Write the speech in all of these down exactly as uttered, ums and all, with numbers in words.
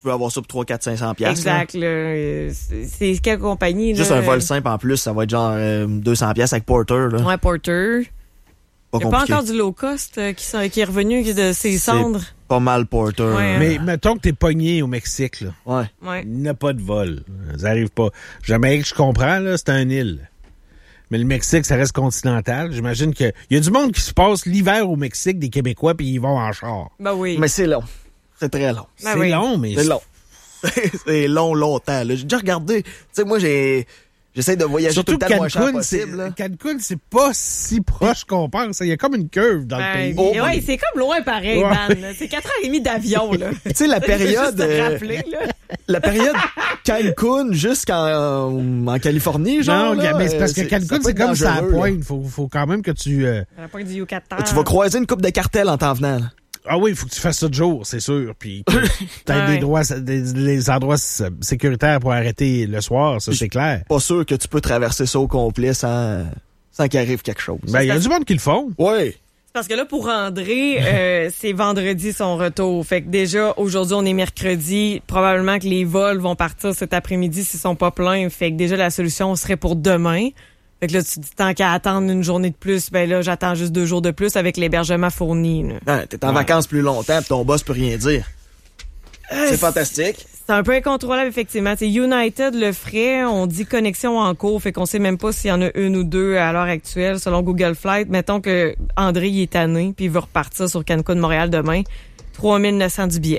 peux avoir ça pour trois, quatre, cinq cents piastres. Exact. Là. C'est, c'est quelle compagnie? Juste là? un vol simple en plus, ça va être genre euh, deux cents piastres avec Porter. Là. Ouais, Porter. Pas Il n'y a pas encore du low cost euh, qui, sont, qui est revenu de ses cendres. C'est pas mal Porter. Ouais. Mais mettons que t'es pogné au Mexique, là. Ouais. Ouais. Il n'y a pas de vol. Ça arrive pas. Jamaïque, je comprends, là, c'est un île. Mais le Mexique, ça reste continental. J'imagine que il y a du monde qui se passe l'hiver au Mexique, des Québécois, puis ils vont en char. Ben oui. Mais c'est long. C'est très long. Ben c'est oui. long, mais... C'est long. C'est long, longtemps. Là. J'ai déjà regardé. Tu sais, moi, j'ai... J'essaie de voyager Surtout tout le temps le moins cher Cancun, possible. c'est, là. Cancun, c'est pas si proche qu'on pense. Il y a comme une curve dans Ben, le pays. Oh, ouais, oui. c'est comme loin pareil, Ouais. Dan. là. C'est quatre heures trente d'avion, là. Tu sais, la période... Juste te euh, rappeler, là. la période Cancun jusqu'en en Californie, genre. Non, là, mais c'est parce que euh, Cancun, ça peut c'est être comme ça à dangereux, là. pointe. Faut, faut quand même que tu... euh, À la pointe du Yucatan. Tu vas croiser une coupe de cartels en t'en venant. là. Ah oui, il faut que tu fasses ça de jour, c'est sûr. Puis que t'as Ouais. des droits, des, les endroits s- sécuritaires pour arrêter le soir, ça c'est clair. Pas sûr que tu peux traverser ça au complet sans, sans qu'il arrive quelque chose. Ben, il y a du monde qui le font. Oui. C'est parce que là, pour André, euh, c'est vendredi son retour. Fait que déjà, aujourd'hui, on est mercredi. Probablement que les vols vont partir cet après-midi s'ils sont pas pleins. Fait que déjà, la solution serait pour demain. Fait que là, tu te dis, tant qu'à attendre une journée de plus, ben là, j'attends juste deux jours de plus avec l'hébergement fourni. Là. Hein, t'es en vacances plus longtemps pis ton boss peut rien dire. Euh, C'est fantastique. C'est un peu incontrôlable, effectivement. T'sais, United le ferait, on dit connexion en cours, fait qu'on sait même pas s'il y en a une ou deux à l'heure actuelle, selon Google Flight. Mettons que André il est tanné, puis il va repartir sur Cancun de Montréal demain. trois mille neuf cents du billet.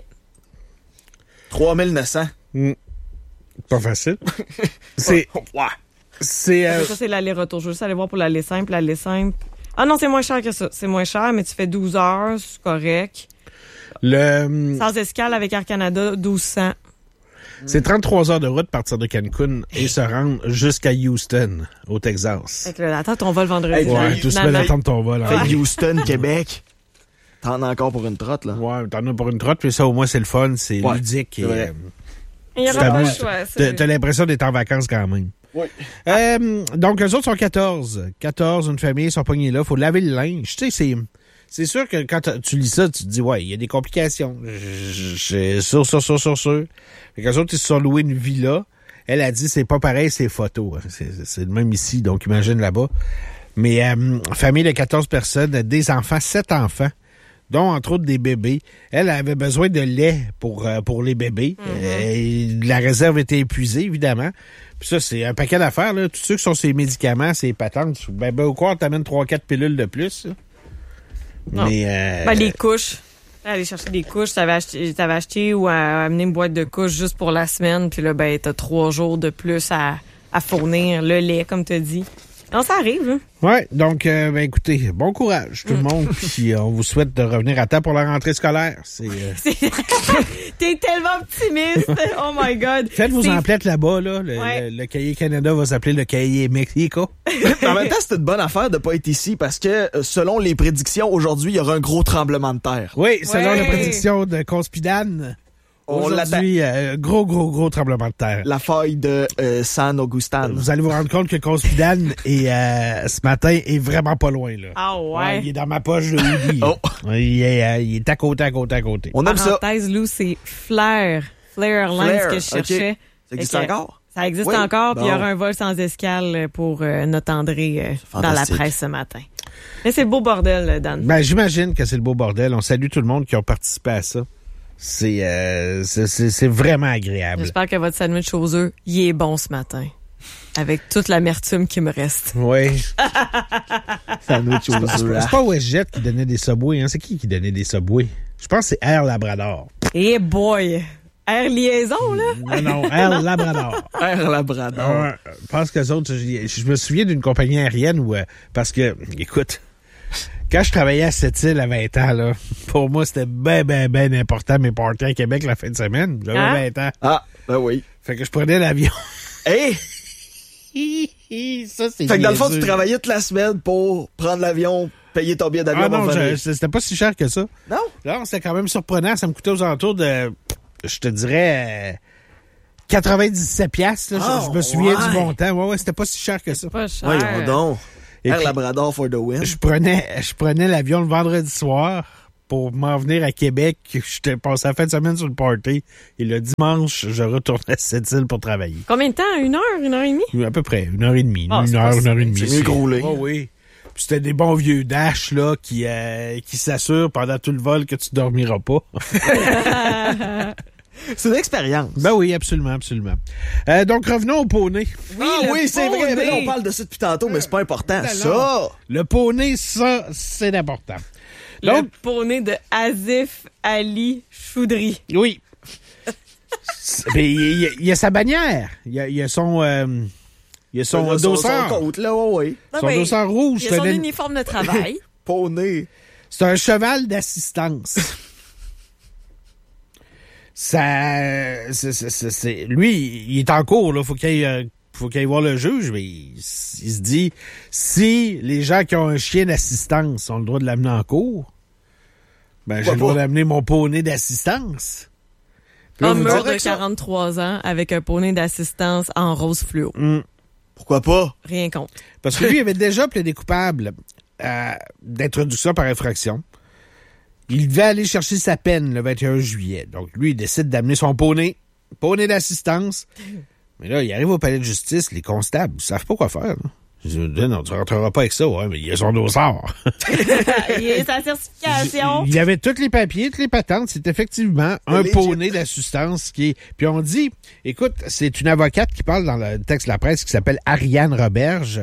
trois mille neuf cents. Mm. Pas facile. c'est... Ouais. C'est... euh, Ça, c'est l'aller-retour. Je veux juste aller voir pour l'aller simple. L'aller simple. Ah non, c'est moins cher que ça. C'est moins cher, mais tu fais douze heures, c'est correct. le... Sans escale avec Air Canada, douze cents. C'est trente-trois heures de route partir de Cancun et se rendre jusqu'à Houston, au Texas. Fait que là, attends ton vol vendredi. Hey, Ouais, puis, tout se met finalement. d'attendre ton vol. hein. Fait Houston, Québec. T'en as encore pour une trotte, là. Ouais, t'en as pour une trotte, mais ça, au moins, c'est le fun, c'est Ouais, ludique. c'est Et, vrai. euh, Il y tu aura pas le t'amuses. choix. T'as, c'est- t'as l'impression d'être en vacances quand même. Oui. Euh, donc, eux autres sont quatorze. quatorze, une famille, ils sont pognés là. Faut laver le linge. Tu sais, c'est... C'est sûr que quand tu lis ça, tu te dis, ouais, il y a des complications. C'est sûr, sûr, sûr, sûr, sûr. Fait qu'eux autres, ils se sont loués une villa. Elle a dit, c'est pas pareil, c'est photos. C'est, c'est le même ici, donc imagine là-bas. Mais euh, famille de quatorze personnes, des enfants, sept enfants, dont entre autres des bébés. Elle avait besoin de lait pour euh, pour les bébés. Euh, la réserve était épuisée, évidemment. Puis ça, c'est un paquet d'affaires, là. Tous ceux qui sont sur les médicaments, ces patentes, ben, ben au quoi, on t'amène trois quatre pilules de plus, là. Non. Mais euh, Ben, les couches. Aller chercher des couches, t'avais acheté, t'avais acheté ou à- amené une boîte de couches juste pour la semaine, puis là, ben, t'as trois jours de plus à, à fournir le lait, comme t'as dit. Non, ça arrive, hein? ouais, donc euh, ben écoutez, bon courage tout le monde, puis euh, on vous souhaite de revenir à temps pour la rentrée scolaire. C'est euh, C'est- T'es tellement optimiste! Oh my God! faites vos C'est- emplettes là-bas, là. Le, Ouais. le, le cahier Canada va s'appeler le cahier Mexico. En même temps, c'est une bonne affaire de pas être ici parce que, euh, selon les prédictions, aujourd'hui, il y aura un gros tremblement de terre. Oui, selon Ouais. la prédiction de Conspidane, On l'attend. aujourd'hui, euh, gros, gros, gros tremblement de terre. La faille de euh, San Augustin. Vous allez vous rendre compte que Conspidane est, euh, ce matin est vraiment pas loin, là. Ah ouais? il est dans ma poche de hoodie. Oh. Il, est, euh, il est à côté, à côté, à côté. On aime ça. Parenthèse, Lou, c'est Flair. Flair Airlines Flair, que je cherchais. ok. Ça existe Fait que, encore? Ça existe Oui. encore, puis il y Bon. aura un vol sans escale pour euh, notre André euh, dans la fantastique. presse ce matin. Mais c'est le beau bordel, Dan. Ben, j'imagine que c'est le beau bordel. On salue tout le monde qui a participé à ça. C'est, euh, c'est, c'est, c'est vraiment agréable. J'espère que votre sandwich aux œufs, il est bon ce matin. Avec toute l'amertume qui me reste. Oui. Sandwich aux C'est œufs, pas- c'est pas WestJet qui donnait des Subway, hein. C'est qui qui donnait des Subway? Je pense que c'est Air Labrador. Eh boy! Air Liaison, là? Non, non, Air Labrador. Air Labrador. Ouais, je pense que les autres, je, je me souviens d'une compagnie aérienne où, euh, parce que, écoute, quand je travaillais à Sept-Îles à vingt ans, là, pour moi, c'était ben, ben, ben important mes parties à Québec la fin de semaine. J'avais Hein? vingt ans. Ah, ben oui. Fait que je prenais l'avion. Hey! Ça, c'est Fait que dans le fond, tu niaiseux. travaillais toute la semaine pour prendre l'avion, payer ton billet d'avion Ah pour non, venir. je- c'était pas si cher que ça. Non? Là, c'était quand même surprenant. Ça me coûtait aux alentours de, je te dirais, euh, quatre-vingt-dix-sept piastres. Là. Je- Ah, je me souviens ouais. du montant. Ouais, ouais, c'était pas si cher que ça. Pas cher. Voyons donc. Et Air puis, Labrador for the win. je prenais, je prenais l'avion le vendredi soir pour m'en venir à Québec. J'étais passé la fin de semaine sur le party. Et le dimanche, je retournais à Sept-Îles pour travailler. Combien de temps? Une heure? Une heure et demie? À peu près. Une heure et demie. Ah, une c'est heure, pas une heure et demie. C'est mieux gros Oh, oui. Puis c'était des bons vieux Dash, là, qui, euh, qui s'assurent pendant tout le vol que tu dormiras pas. C'est une expérience. Ben oui, absolument, absolument. Euh, donc, revenons au poney. Oui, ah le oui, c'est vrai. poney. Mais là, on parle de ça depuis tantôt, mais c'est pas important. Non, Ça! Le poney, ça, c'est important. Le Donc, poney de Asif Ali Choudry. oui. Mais il y, a- il y a sa bannière. Il y a, il y a son, euh, il y a son Son- son- dossard. Son côte, là, ouais, ouais. Ah Son ben, dossard rouge. Il C'est a son un, uniforme de travail. Poney. c'est un cheval d'assistance. Ça, c'est, c'est, c'est, c'est- lui, il est en cours, là. Faut qu'il aille, euh, faut qu'il aille voir le juge, mais il, il se dit, si les gens qui ont un chien d'assistance ont le droit de l'amener en cours, ben, j'ai Pourquoi le droit pas? d'amener mon poney d'assistance. Puis là, Un vous mur dites- de quarante-trois ans avec un poney d'assistance en rose fluo. Hum. Pourquoi pas? Rien contre. Parce que lui, il avait déjà plaidé coupable euh, d'introduction par infraction. Il devait aller chercher sa peine le vingt et un juillet. Donc, lui, il décide d'amener son poney, poney d'assistance. Mais là, il arrive au palais de justice, les constables, ils savent pas quoi faire. Là. Ils disent, non, tu rentreras pas avec ça, ouais, mais il a son dossard. Il a sa certification. Il avait tous les papiers, toutes les patentes. C'est effectivement un Legit. poney d'assistance qui est... Puis on dit, écoute, c'est une avocate qui parle dans le texte de la presse qui s'appelle Ariane Roberge.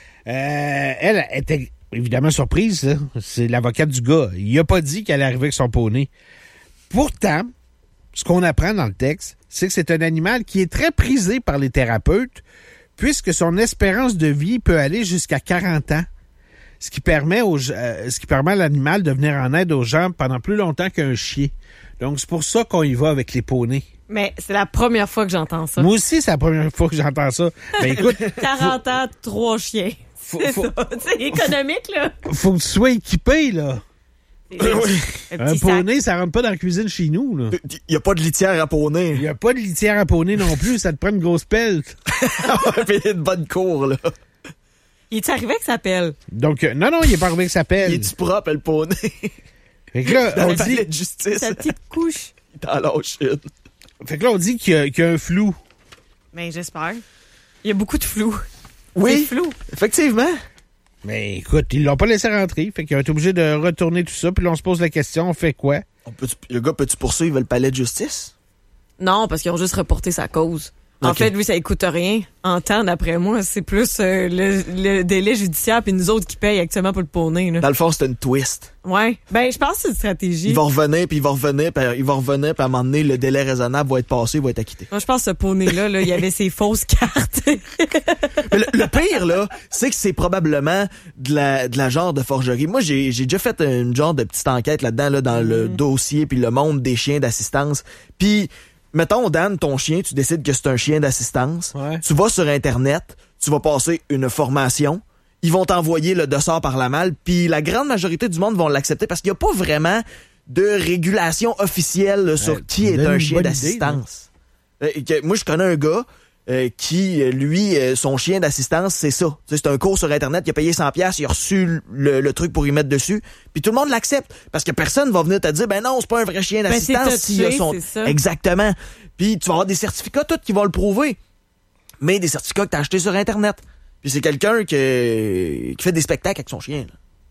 Euh, elle était évidemment surprise. Là. C'est l'avocate du gars. Il a pas dit qu'elle arrivait avec son poney. Pourtant, ce qu'on apprend dans le texte, c'est que c'est un animal qui est très prisé par les thérapeutes puisque son espérance de vie peut aller jusqu'à quarante ans. Ce qui permet aux, euh, ce qui permet à l'animal de venir en aide aux gens pendant plus longtemps qu'un chien. Donc, c'est pour ça qu'on y va avec les poneys. Mais c'est la première fois que j'entends ça. Moi aussi, c'est la première fois que j'entends ça. Ben écoute, quarante ans, trois chiens. faut, C'est faut, ça. C'est économique, là. faut que tu sois équipé, là. C'est- Oui. Un Un petit sac. poney, ça rentre pas dans la cuisine chez nous, là. Il y a pas de litière à Il poney. y a pas de litière à poney non plus, ça te prend une grosse pelle. Puis une bonne cour, là. Il est arrivé avec sa pelle. Donc, euh, non, non, il est pas arrivé avec sa Il pelle. est-tu propre, le poney? Fait que là, Dans on le dit, palais de justice. Sa petite couche. Dans l'âge une. fait que là, on dit qu'il y a, qu'il y a un flou. Mais j'espère. Il y a beaucoup de flou. Oui, C'est flou. effectivement. Mais écoute, ils l'ont pas laissé rentrer. Fait qu'ils ont été obligés de retourner tout ça. Puis là, on se pose la question, on fait quoi? On peut le gars, peut-tu poursuivre le palais de justice? Non, parce qu'ils ont juste reporté sa cause. En Ok. fait, lui, ça coûte rien. En temps, d'après moi, c'est plus euh, le, le délai judiciaire puis nous autres qui payent actuellement pour le poney. Là. Dans le fond, c'est une twist. Ouais. Ben, je pense que c'est une stratégie. Il va revenir, puis il va revenir, puis il va revenir, puis à un moment donné, le délai raisonnable va être passé, il va être acquitté. Moi, je pense que ce poney-là, là, il y avait ses fausses cartes. Mais le, le pire, là, c'est que c'est probablement de la, de la genre de forgerie. Moi, j'ai, j'ai déjà fait une genre de petite enquête là-dedans, là, dans le dossier, puis le monde des chiens d'assistance. Puis, mettons, Dan, ton chien, tu décides que c'est un chien d'assistance. Ouais. Tu vas sur Internet, tu vas passer une formation. Ils vont t'envoyer le dossard par la malle, puis la grande majorité du monde vont l'accepter parce qu'il n'y a pas vraiment de régulation officielle là, sur Ouais, qui tu est donnes un une chien bonne d'assistance. Euh, que- moi, je connais un gars euh, qui, euh, lui, euh, son chien d'assistance, c'est ça. Tu sais, c'est un cours sur Internet, il a payé cent piastres, il a reçu le, le truc pour y mettre dessus, puis tout le monde l'accepte. Parce que personne va venir te dire, ben non, c'est pas un vrai chien Ben, c'est d'assistance. s'il a touché, son... c'est ça. Exactement. Puis tu vas avoir des certificats, tout, qui vont le prouver. Mais des certificats que t'as achetés sur Internet. Puis c'est quelqu'un qui, qui fait des spectacles avec son chien.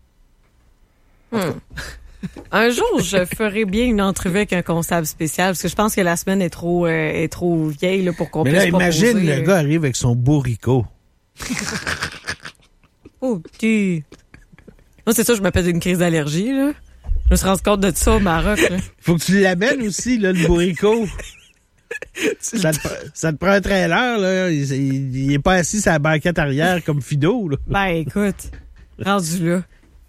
Là. Un jour, je ferai bien une entrevue avec un constable spécial parce que je pense que la semaine est trop, euh, est trop vieille là, pour qu'on Mais puisse là, imagine, proposer, le euh, gars arrive avec son bourricot. Oh, tu. Moi, c'est ça, je m'appelle une crise d'allergie, là. Je me suis rendu compte de ça au Maroc, là. Faut que tu l'amènes aussi, là, le bourricot. ça, te, pre- ça te prend un trailer, là. Il, il- il est pas assis sur la banquette arrière comme Fido, là. Ben, écoute, rendu là.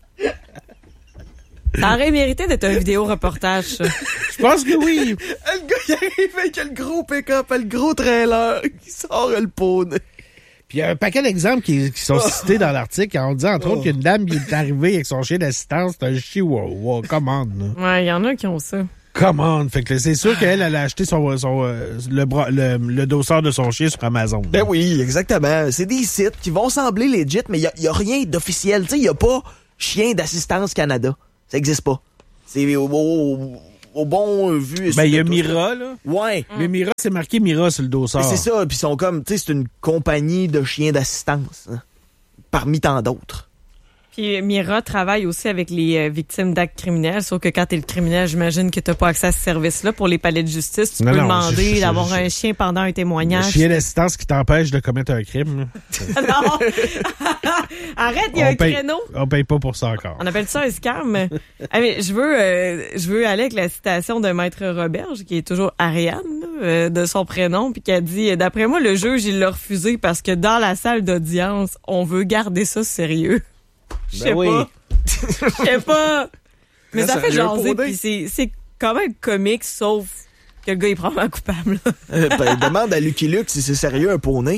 Ça aurait mérité d'être un vidéo reportage, ça. Je pense que oui. Le gars, il arrive avec le gros pick-up, le gros trailer, qui sort le poney. Puis il y a un paquet d'exemples qui, qui sont cités dans l'article. On dit, entre autres, qu'il y a une dame qui est arrivée avec son chien d'assistance. C'est un chihuahua. Commande, là. Ouais, il y en a qui ont ça. Commande. Fait que c'est sûr qu'elle, elle a acheté son, son, euh, le, bras- le, le dossard de son chien sur Amazon. Ben oui, exactement. C'est des sites qui vont sembler legit, mais il y a, y a rien d'officiel. Tu sais, il y a pas chien d'assistance Canada. Ça existe pas. C'est au, au, au bon vu. Ben, il y a Mira, là. Ouais. Mm. Mais Mira, c'est marqué Mira sur le dossard. Mais c'est ça, puis ils sont comme, tu sais, c'est une compagnie de chiens d'assistance, hein, parmi tant d'autres. Puis Mira travaille aussi avec les euh, victimes d'actes criminels, sauf que quand t'es le criminel, j'imagine que t'as pas accès à ce service-là. Pour les palais de justice, tu non, peux non, demander je, je, d'avoir je, un chien pendant un témoignage. Un chien d'assistance qui t'empêche de commettre un crime. Non! Arrête, il y a on un paye, créneau. On paye pas pour ça encore. On appelle ça un scam. Ah, mais je veux, euh, je veux aller avec la citation de Maître Roberge, qui est toujours Ariane, là, euh, de son prénom, puis qui a dit, d'après moi, le juge, il l'a refusé parce que dans la salle d'audience, on veut garder ça sérieux. Je sais ben oui. pas. Je sais pas. Mais Là, ça fait jaser, puis puis c'est, c'est quand même comique, sauf que le gars, il est probablement coupable. euh, ben, demande à Lucky Luke si c'est sérieux un poney.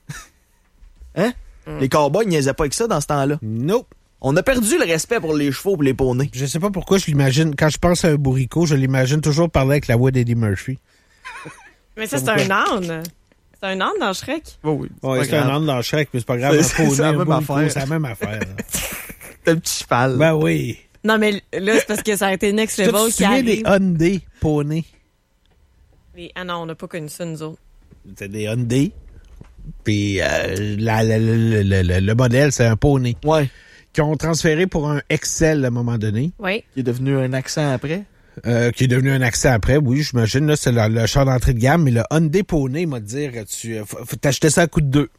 Hein? Mm. Les cowboys niaisaient pas avec ça dans ce temps-là. Nope. On a perdu le respect pour les chevaux et les poneys. Je sais pas pourquoi je l'imagine, quand je pense à un bourricot, je l'imagine toujours parler avec la voix d'Eddie Murphy. Mais ça, c'est un âne. C'est un âne dans Shrek? Oh oui. Ouais, c'est un âne dans Shrek, mais c'est pas grave. C'est, un poney, c'est la un même bourricot, affaire. c'est la même affaire. C'est un petit cheval. Ben oui. Non, mais là, c'est parce que ça a été next Est-ce que level tu te qui souviens arrive. des Hyundai poney? Les... Ah non, on n'a pas connu ça, nous autres. C'était des Hyundai. Puis euh, la, la, la, la, la, le modèle, c'est un poney. Ouais. Qui ont transféré pour un Excel à un moment donné. Oui. Qui est devenu un accent après. Euh, qui est devenu un accent après, oui, j'imagine. Là, c'est le, le char d'entrée de gamme. Mais le Hyundai Poney, m'a dit, tu faut, faut t'acheter ça à coût de deux.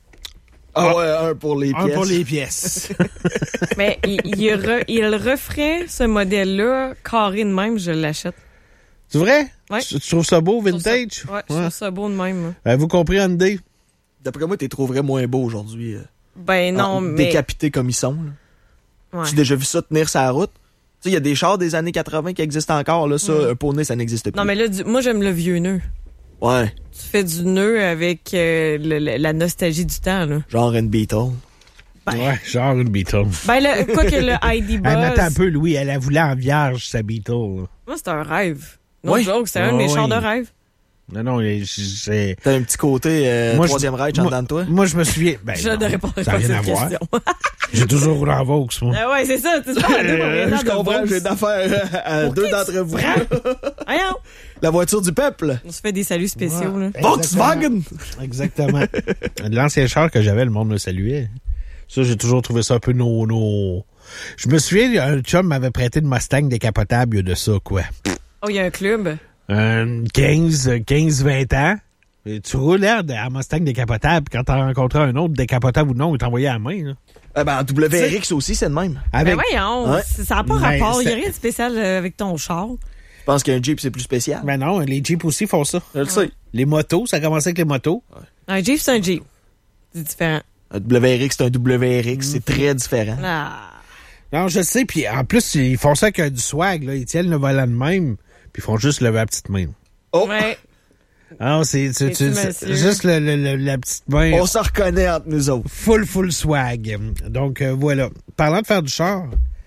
Ah, ah ouais, un pour les pièces. Un pour les pièces. Mais il, il, re, il referait ce modèle-là carré de même, je l'achète. C'est vrai? Ouais. Tu, tu trouves ça beau, vintage? Ça, ouais, je trouve ça beau de même. Avez-vous compris, Hyundai? D'après moi, tu les trouverais moins beaux aujourd'hui. Euh, ben non, en, mais... Décapités comme ils sont. Là. Ouais. Tu as déjà vu ça tenir sa route? Tu sais, il y a des chars des années quatre-vingts qui existent encore. Là, ça, mm. un poney, ça n'existe plus. Non, mais là, du, moi, j'aime le vieux nœud. Ouais. Tu fais du nœud avec euh, le, le, la nostalgie du temps, là. Genre une Beetle. Ben, ouais, genre une Beetle. Ben, le, quoi que le Heidi Buzz... Elle m'attend un peu, Louis. Elle a voulu en vierge, sa Beetle. Là. Moi, c'est un rêve. Non, oui. joke, c'est ah, un de mes oui. chars de rêve. Non, non, c'est... T'as un petit côté euh, moi, troisième Reich en dedans de toi? Moi, je me souviens... Ben, je non, ne répondrai ça pas à rien cette à voir. question. J'ai toujours roulé en Vaux, moi. Ah ouais, c'est ça. Tu sais, Je comprends, j'ai d'affaires à Pour deux qui d'entre vous. Voyons. La voiture du peuple. On se fait des saluts spéciaux, Ouais. là. Volkswagen! Exactement. L'ancien char que j'avais, le monde me saluait. Ça, j'ai toujours trouvé ça un peu no, no. Je me souviens, un chum m'avait prêté une Mustang décapotable il y a de ça, quoi. Oh, il y a un club. Euh, quinze, vingt ans. Et tu roules à la Mustang décapotable. Quand t'as rencontré un autre, décapotable ou non, il t'envoyait à la main. Là. Ah ben, en W R X aussi, c'est le même. Avec... Ben voyons, Ouais. ça n'a pas Ben, rapport. Il n'y a c'est- rien de spécial euh, avec ton char. Je pense qu'un Jeep, c'est plus spécial. Ben non, les Jeeps aussi font ça. Je le sais. Les motos, ça a commencé avec les motos. Un Jeep, c'est un Jeep. C'est différent. Un W R X, c'est un W R X. C'est très différent. Ah. Non, je le sais. Puis en plus, ils font ça avec euh, du swag. Là. Ils tiennent le volant de même. Puis ils font juste lever la petite main. Oh! Ouais. Ah non, c'est, c'est, C'est-tu, c'est- monsieur? c'est juste le, le- le- la petite main. On se reconnaît entre nous autres. Full, full swag. Donc, euh, voilà. Parlant de faire du char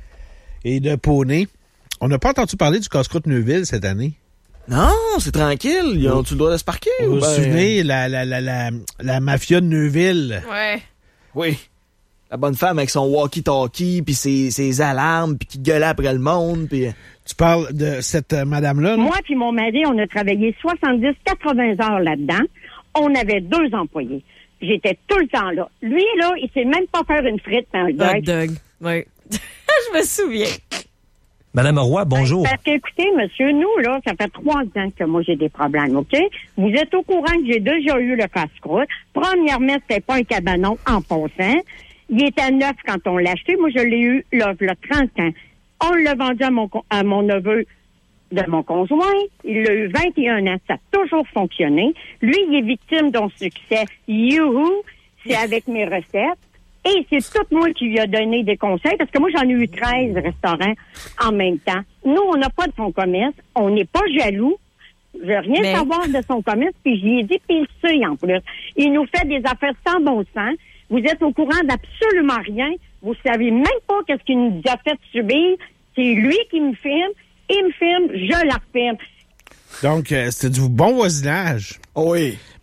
et de poney, on n'a pas entendu parler du casse-croûte Neuville cette année. Non, c'est tranquille. Ils ont-tu le droit de se parquer? Vous ou vous ben- souvenez, la, la, la, la, la mafia de Neuville. Ouais. Oui. La bonne femme avec son walkie-talkie, puis ses, ses alarmes, puis qui gueulait après le monde, puis... Tu parles de cette euh, madame-là, non? Moi puis mon mari, on a travaillé soixante-dix à quatre-vingts heures là-dedans. On avait deux employés. J'étais tout le temps là. Lui, là, il sait même pas faire une frite dans le Hot dog. dog. Oui. Je me souviens. Madame Roy, bonjour. Parce que, écoutez, monsieur, nous, là, ça fait trois ans que moi, j'ai des problèmes, OK? Vous êtes au courant que j'ai déjà eu le casse-croûte. Premièrement, c'était pas un cabanon en passant. Il était neuf quand on l'a acheté. Moi, je l'ai eu, là, là, trente ans. On l'a vendu à mon, à mon neveu de mon conjoint. Il a eu vingt et un ans. Ça a toujours fonctionné. Lui, il est victime d'un succès. Youhou! C'est avec mes recettes. Et c'est tout moi qui lui a donné des conseils, parce que moi, j'en ai eu treize restaurants en même temps. Nous, on n'a pas de son commerce. On n'est pas jaloux. Je veux rien Mais... savoir de son commerce, puis j'y ai dit, puis il sait en plus. Il nous fait des affaires sans bon sens. Vous êtes au courant d'absolument rien. Vous savez même pas qu'est-ce qu'il nous a fait subir. C'est lui qui me filme. Il me filme, je la filme. Donc, euh, c'était du bon voisinage. Oh oui.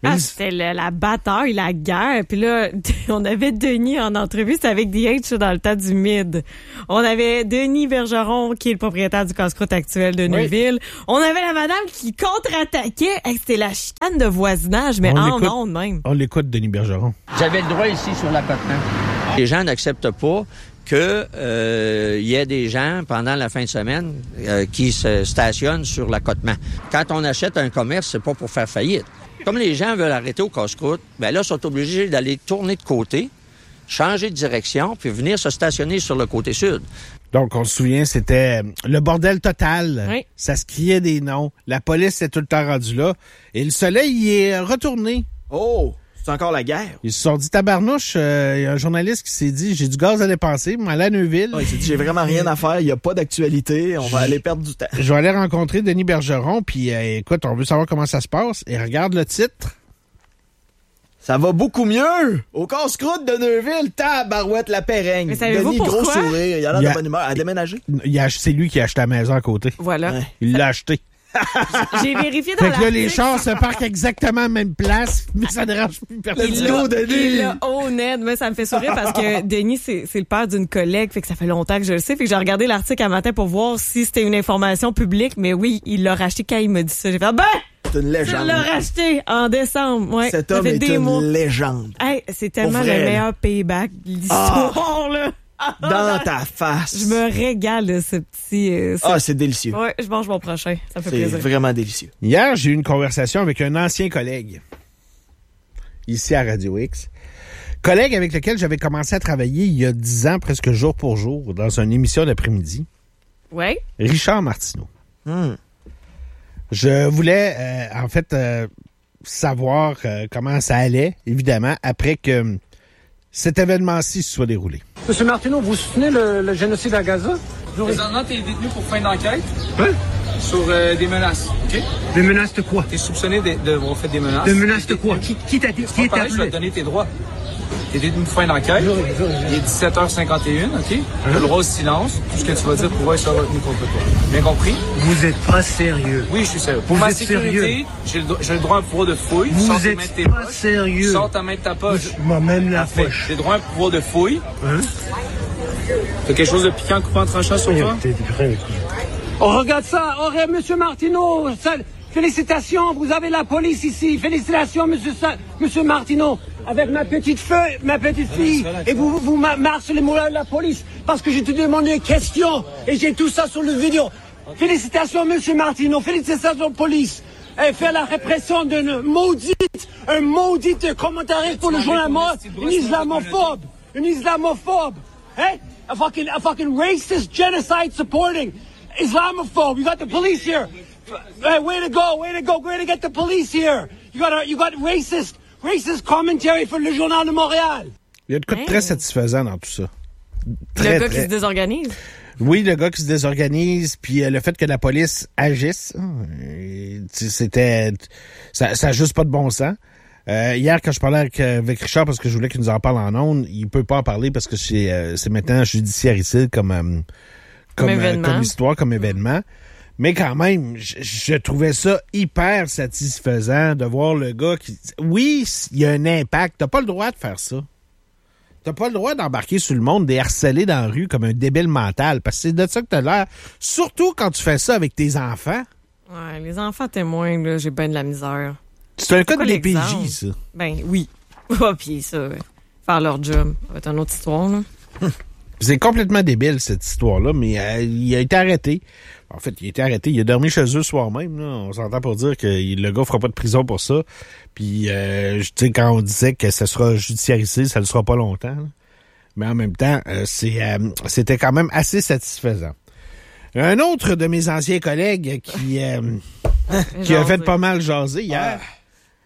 Ah, c'était la, la bataille, la guerre. Puis là, on avait Denis en entrevue, c'était avec D H dans le temps du Mid. On avait Denis Bergeron, qui est le propriétaire du casse-croûte actuel de Neuville. Oui. On avait la madame qui contre-attaquait. Hey, c'était la chicane de voisinage, mais on en ondes même. On l'écoute, Denis Bergeron. J'avais le droit ici sur l'accotement. Les gens n'acceptent pas que euh, y ait des gens pendant la fin de semaine euh, qui se stationnent sur l'accotement. Quand on achète un commerce, c'est pas pour faire faillite. Comme les gens veulent arrêter au casse-croûte, ben là, ils sont obligés d'aller tourner de côté, changer de direction, puis venir se stationner sur le côté sud. Donc, on se souvient, c'était le bordel total. Oui. Ça se criait des noms. La police est tout le temps rendue là. Et le soleil y est retourné. Oh! C'est encore la guerre. Ils se sont dit, tabarnouche, il euh, y a un journaliste qui s'est dit, j'ai du gaz à dépenser, mais aller à Neuville. Ouais, il s'est dit, j'ai vraiment rien à faire, il n'y a pas d'actualité, on va aller perdre du temps. Je vais aller rencontrer Denis Bergeron, puis euh, écoute, on veut savoir comment ça se passe. Et regarde le titre. Ça va beaucoup mieux! Au casse-croûte de Neuville, tabarouette la péraigne. Mais savez-vous Denis, pourquoi? Gros sourire, il a l'air il a... de bonne humeur. À déménager? Il a... C'est lui qui a acheté la maison à côté. Voilà. Ouais. Il l'a acheté. J'ai vérifié dans la. Fait que là, les l'article. chars se parquent exactement à la même place, mais ça ne dérange plus personne. Il l'a, il l'a honnête, mais ça me fait sourire parce que Denis, c'est, c'est le père d'une collègue, fait que ça fait longtemps que je le sais, fait que j'ai regardé l'article un matin pour voir si c'était une information publique, mais oui, il l'a racheté quand il m'a dit ça. J'ai fait, ben! C'est une légende. Il l'a racheté en décembre, ouais. Cet homme est une mois. légende. Hey, c'est tellement vrai, le meilleur payback de l'histoire, ah, là. Dans ta face. Je me régale de ce petit... Euh, ce... Ah, c'est délicieux. Ouais, je mange mon prochain. Ça me fait c'est plaisir. C'est vraiment délicieux. Hier, j'ai eu une conversation avec un ancien collègue, ici à Radio X. Collègue avec lequel j'avais commencé à travailler il y a dix ans, presque jour pour jour, dans une émission d'après-midi. Ouais. Richard Martineau. Hmm. Je voulais, euh, en fait, euh, savoir euh, comment ça allait, évidemment, après que cet événement-ci se soit déroulé. Monsieur Martineau, vous soutenez le, le génocide à Gaza? Présentement, t'es détenu pour fin d'enquête. Hein? Sur euh, des menaces, OK? Des menaces de quoi? T'es soupçonné d'avoir fait des menaces. Des menaces de quoi? Qui, qui t'a dit? Qui t'a Je vais te donner tes droits. T'es détenu pour fin d'enquête. Il est dix-sept heures cinquante et une, OK? Tu as le droit au silence. Tout ce que tu vas dire pourra être retenu contre toi. Bien compris? Vous êtes pas sérieux. Oui, je suis sérieux. Pour vous ma êtes sécurité, j'ai le, j'ai le droit à un pouvoir de fouille. Vous Sors êtes tes pas poches. sérieux. Sors ta main de ta poche. Moi-même la Parfait. poche. J'ai le droit à un pouvoir de fouille. Hein? T'as quelque chose de piquant, coupant, tranchant sur toi? Oh, regarde ça. Oh, regarde, monsieur Martineau. Ça, félicitations, vous avez la police ici. Félicitations, monsieur, Sa- monsieur Martineau. Avec ma petite fille, ma petite fille. Et vous, vous marcelez moi la police. Parce que j'ai te demandé une question. Et j'ai tout ça sur le vidéo. Félicitations, monsieur Martineau. Félicitations, police. Et faire la répression d'une maudite, un maudit commentariste pour le journal mort, un islamophobe. Un islamophobe. Hey? A fucking, a fucking racist genocide supporting Islamophobe. You got the police here. Hey, way to go, way to go, way to get the police here. You got a, you got racist, racist commentary for le Journal de Montréal. Il y a de quoi de très satisfaisant dans tout ça. Très, le gars très... qui se désorganise. Oui, le gars qui se désorganise, puis euh, le fait que la police agisse, euh, c'était... Ça, ça a juste pas de bon sens. Euh, hier, quand je parlais avec, avec Richard, parce que je voulais qu'il nous en parle en ondes, il peut pas en parler parce que c'est, euh, c'est maintenant judiciarisé comme, euh, comme, comme, euh, comme histoire, comme événement. Mais quand même, je, je trouvais ça hyper satisfaisant de voir le gars qui... Oui, il y a un impact. T'as pas le droit de faire ça. T'as pas le droit d'embarquer sur le monde, de harceler dans la rue comme un débile mental, parce que c'est de ça que t'as l'air. Surtout quand tu fais ça avec tes enfants. Ouais, les enfants témoins, là, j'ai ben de la misère. C'est un cas de l'A P J, ça. Ben oui. Oh, puis ça, faire leur job. Ça va être une autre histoire, là. C'est complètement débile, cette histoire-là, mais euh, il a été arrêté. En fait, il a été arrêté. Il a dormi chez eux le soir même. Là. On s'entend pour dire que le gars fera pas de prison pour ça. Puis, euh, tu sais, quand on disait que ça sera judiciarisé, ça ne sera pas longtemps. Là. Mais en même temps, euh, c'est, euh, c'était quand même assez satisfaisant. Un autre de mes anciens collègues qui, euh, qui a fait pas mal jaser hier, ah.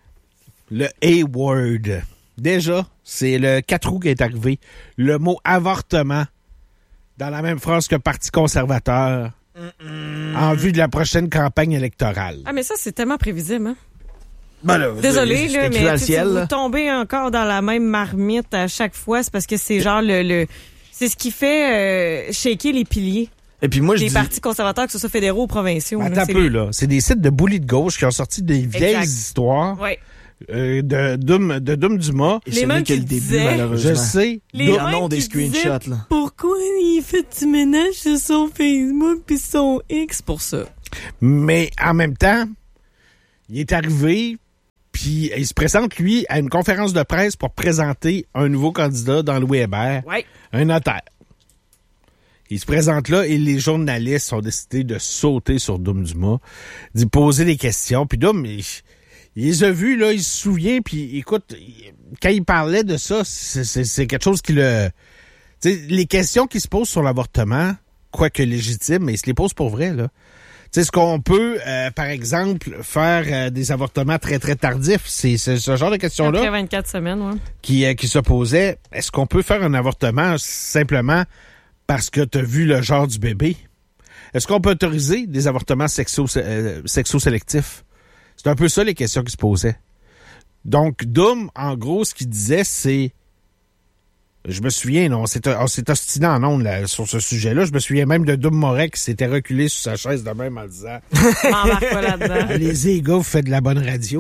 le A-word. Déjà, c'est le quatre août qui est arrivé. Le mot avortement dans la même phrase que Parti conservateur Mm-mm. en vue de la prochaine campagne électorale. Ah, mais ça, c'est tellement prévisible, hein? Ben là, désolé, là, mais si vous tombez encore dans la même marmite à chaque fois, c'est parce que c'est genre le... le c'est ce qui fait euh, shaker les piliers. Et puis moi, je des dis... partis conservateurs, que ce soit fédéraux ou provinciaux. Attends un peu, là. C'est des sites de bullies de gauche qui ont sorti des vieilles exact. histoires. Oui. euh, de Doom, de Doom Dumas. Et ce n'est que le début, disaient, malheureusement. Je sais. Les Il y mêmes en a des qui screenshots, disaient, là. pourquoi il fait du ménage sur son Facebook puis son X pour ça? Mais en même temps, il est arrivé, puis il se présente, lui, à une conférence de presse pour présenter un nouveau candidat dans Louis Hébert, Ouais. un notaire. Il se présente là et les journalistes ont décidé de sauter sur Doom Dumas, d'y poser des questions. Puis Doom, il, il les a vus, là, il se souvient, puis écoute, il, quand il parlait de ça, c'est, c'est, c'est quelque chose qui le... Tu sais, les questions qui se posent sur l'avortement, quoique légitimes, mais il se les pose pour vrai, là. Tu sais, est-ce qu'on peut, euh, par exemple, faire euh, des avortements très, très tardifs? C'est, c'est ce genre de questions-là. Après vingt-quatre semaines, ouais. Qui, euh, qui se posait. Est-ce qu'on peut faire un avortement simplement parce que tu as vu le genre du bébé? Est-ce qu'on peut autoriser des avortements sexo, euh, sexo-sélectifs? C'est un peu ça les questions qui se posaient. Donc, Doom, en gros, ce qu'il disait, c'est... Je me souviens, non, on s'est, on s'est ostiné en ondes là, sur ce sujet-là. Je me souviens même de Doom Moret qui s'était reculé sur sa chaise de même en disant... M'embarque pas là-dedans. Allez-y, les gars, vous faites de la bonne radio.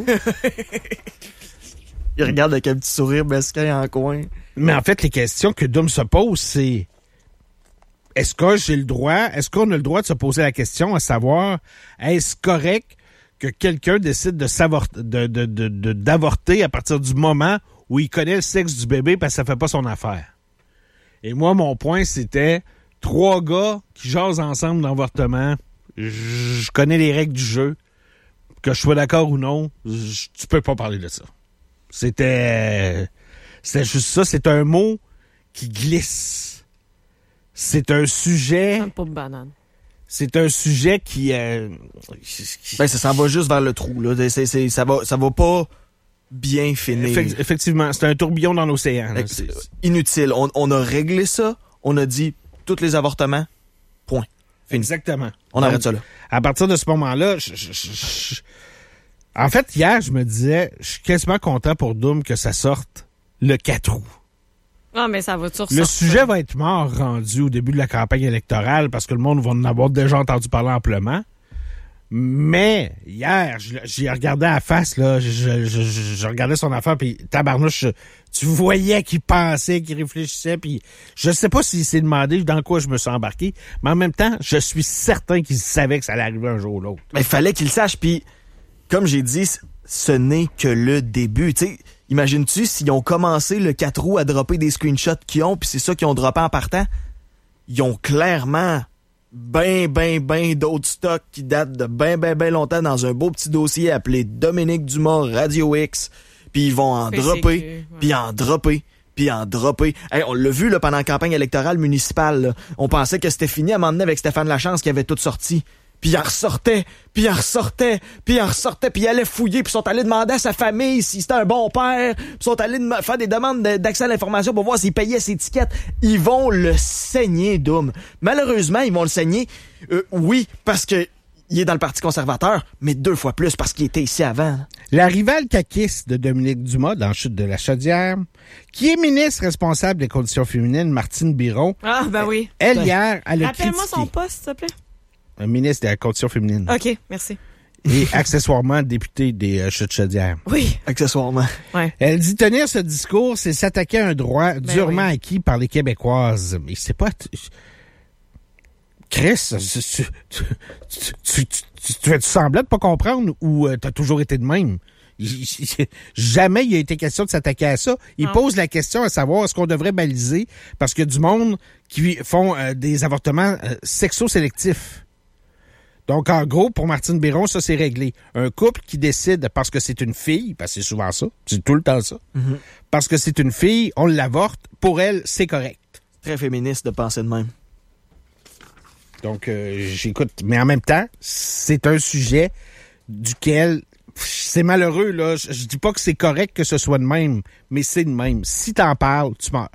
Il regarde avec un petit sourire mesquin en coin. Mais en fait, les questions que Doom se pose, c'est... Est-ce que j'ai le droit, est-ce qu'on a le droit de se poser la question à savoir, est-ce correct que quelqu'un décide de, savor- de, de, de, de, d'avorter à partir du moment où il connaît le sexe du bébé parce que ça fait pas son affaire? Et moi, mon point, c'était trois gars qui jasent ensemble d'avortement. Je, je connais les règles du jeu. Que je sois d'accord ou non, je, tu peux pas parler de ça. C'était... C'était juste ça. C'est un mot qui glisse. C'est un sujet... Un pot de banane. C'est un sujet qui... Euh, qui... Ben, ça s'en va juste vers le trou, là. C'est, c'est, ça va, ça va pas bien finir. Effect- effectivement, c'est un tourbillon dans l'océan. Là. C'est inutile. On, on a réglé ça. On a dit tous les avortements. Point. Fini. Exactement. On Donc, arrête ça là. À partir de ce moment-là, je, je, je, je... en fait, hier, je me disais, je suis quasiment content pour Doom que ça sorte le quatre août. Ah, mais ça va toujours Le sortir. sujet va être mort rendu au début de la campagne électorale parce que le monde va en avoir déjà entendu parler amplement. Mais hier, je- j'y regardais à la face, là, je, je, je, je regardais son affaire, puis tabarnouche, tu voyais qu'il pensait, qu'il réfléchissait, puis je sais pas s'il s'est demandé dans quoi je me suis embarqué, mais en même temps, je suis certain qu'il savait que ça allait arriver un jour ou l'autre. Mais il fallait qu'il le sache. Puis, comme j'ai dit, ce n'est que le début. Tu sais, imagines-tu s'ils ont commencé le quatre août à dropper des screenshots qu'ils ont, puis c'est ça qu'ils ont droppé en partant? Ils ont clairement ben, ben, ben d'autres stocks qui datent de ben, ben, ben longtemps dans un beau petit dossier appelé Dominique Dumas Radio X. Puis ils vont en P C Q, dropper, ouais. puis en dropper, puis en dropper. Hey, on l'a vu là, pendant la campagne électorale municipale. Là. On pensait que c'était fini à un moment donné avec Stéphane Lachance qui avait tout sorti. Puis il en ressortait, puis il en ressortait, puis il en ressortait, puis il allait fouiller, puis ils sont allés demander à sa famille si c'était un bon père, puis ils sont allés dem- faire des demandes de- d'accès à l'information pour voir s'il payait ses tickets. Ils vont le saigner, Doom. Malheureusement, ils vont le saigner, euh, oui, parce que il est dans le Parti conservateur, mais deux fois plus parce qu'il était ici avant. La rivale caquiste de Dominique Dumas dans Chute de la Chaudière, qui est ministre responsable des conditions féminines, Martine Biron, Ah, ben oui. elle, hier, elle a Rappelle-moi critiqué son poste, s'il te plaît. un ministre des conditions féminines OK, merci. et accessoirement député des euh, Chutes Chaudière. Oui. Accessoirement. Ouais. Elle dit tenir ce discours, c'est s'attaquer à un droit durement oui. acquis par les Québécoises. Mais c'est pas... t- Chris, tu, tu, tu, tu, tu, tu, tu fais-tu semblant de pas comprendre ou euh, t'as toujours été de même? Il- il- Jamais il a été question de s'attaquer à ça. Il Non. pose la question à savoir est-ce qu'on devrait baliser parce que du monde qui font euh, des avortements euh, sexo-sélectifs. Donc, en gros, pour Martine Biron, ça, c'est réglé. Un couple qui décide, parce que c'est une fille, parce que c'est souvent ça, c'est tout le temps ça, Mm-hmm. parce que c'est une fille, on l'avorte, pour elle, c'est correct. Très féministe de penser de même. Donc, euh, j'écoute. Mais en même temps, c'est un sujet duquel c'est malheureux, là. Je, je dis pas que c'est correct que ce soit de même, mais c'est de même. Si t'en parles, tu meurs.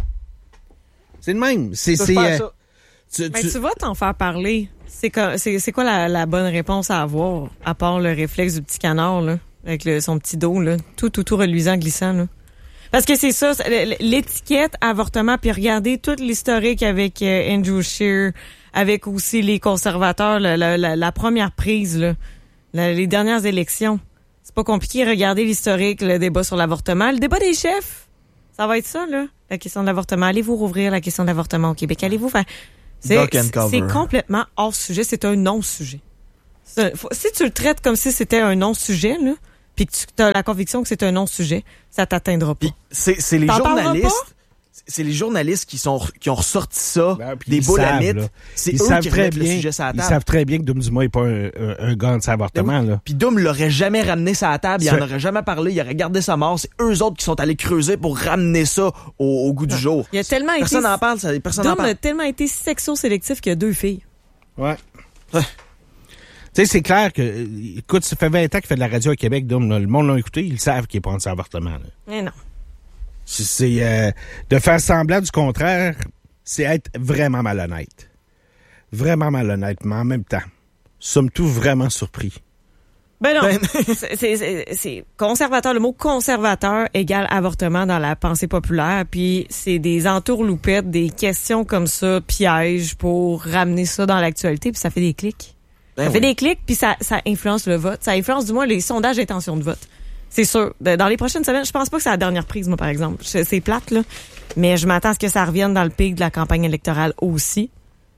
C'est de même. C'est, Ça, c'est, je pense euh, ça. tu- Mais tu- tu vas t'en faire parler. C'est quoi, c'est, c'est quoi la, la bonne réponse à avoir, à part le réflexe du petit canard, là, avec le, son petit dos, là, tout, tout, tout reluisant, glissant, là. Parce que c'est ça, c'est l'étiquette avortement, puis regardez tout l'historique avec euh, Andrew Scheer, avec aussi les conservateurs, la, la, la, la première prise, là, la- les dernières élections. C'est pas compliqué. Regardez l'historique, le débat sur l'avortement. Le débat des chefs, ça va être ça, là. La question de l'avortement. Allez-vous rouvrir la question de l'avortement au Québec? Allez-vous faire... C'est, c'est complètement hors sujet. C'est un non-sujet. C'est, faut, si tu le traites comme si c'était un non-sujet, là, puis que tu as la conviction que c'est un non-sujet, ça t'atteindra pas. Puis c'est, c'est les T'en journalistes... C'est les journalistes qui sont qui ont ressorti ça, ben, des boules à mythes. C'est ils eux savent qui très remettent bien, le sujet sur la table. Ils savent très bien que Doom Dumas n'est pas un, un, un gars anti-avortement. Ben oui. Puis Doom l'aurait jamais ramené ça à la table, il en aurait jamais parlé, il aurait gardé sa mort. C'est eux autres qui sont allés creuser pour ramener ça au, au goût du jour. Il a tellement personne été, n'en parle, ça, personne Doom n'en parle. a tellement été sexo-sélectif qu'il y a deux filles. Ouais. ouais. Tu sais, c'est clair que, écoute, ça fait vingt ans qu'il fait de la radio au Québec, Doom, là, le monde l'a écouté, ils savent qu'il n'est pas anti-avortement. Là. Mais non. C'est, c'est euh, de faire semblant du contraire, c'est être vraiment malhonnête. Vraiment malhonnête, mais en même temps, sommes-nous vraiment surpris? Ben non, c'est, c'est, c'est, c'est conservateur. Le mot conservateur égale avortement dans la pensée populaire. Puis c'est des entourloupettes, des questions comme ça, pièges pour ramener ça dans l'actualité. Puis ça fait des clics. Ben ça oui. fait des clics, puis ça, ça influence le vote. Ça influence du moins les sondages d'intention de vote. C'est sûr. Dans les prochaines semaines, je pense pas que c'est la dernière prise, moi, par exemple. C'est plate, là. Mais je m'attends à ce que ça revienne dans le pic de la campagne électorale aussi.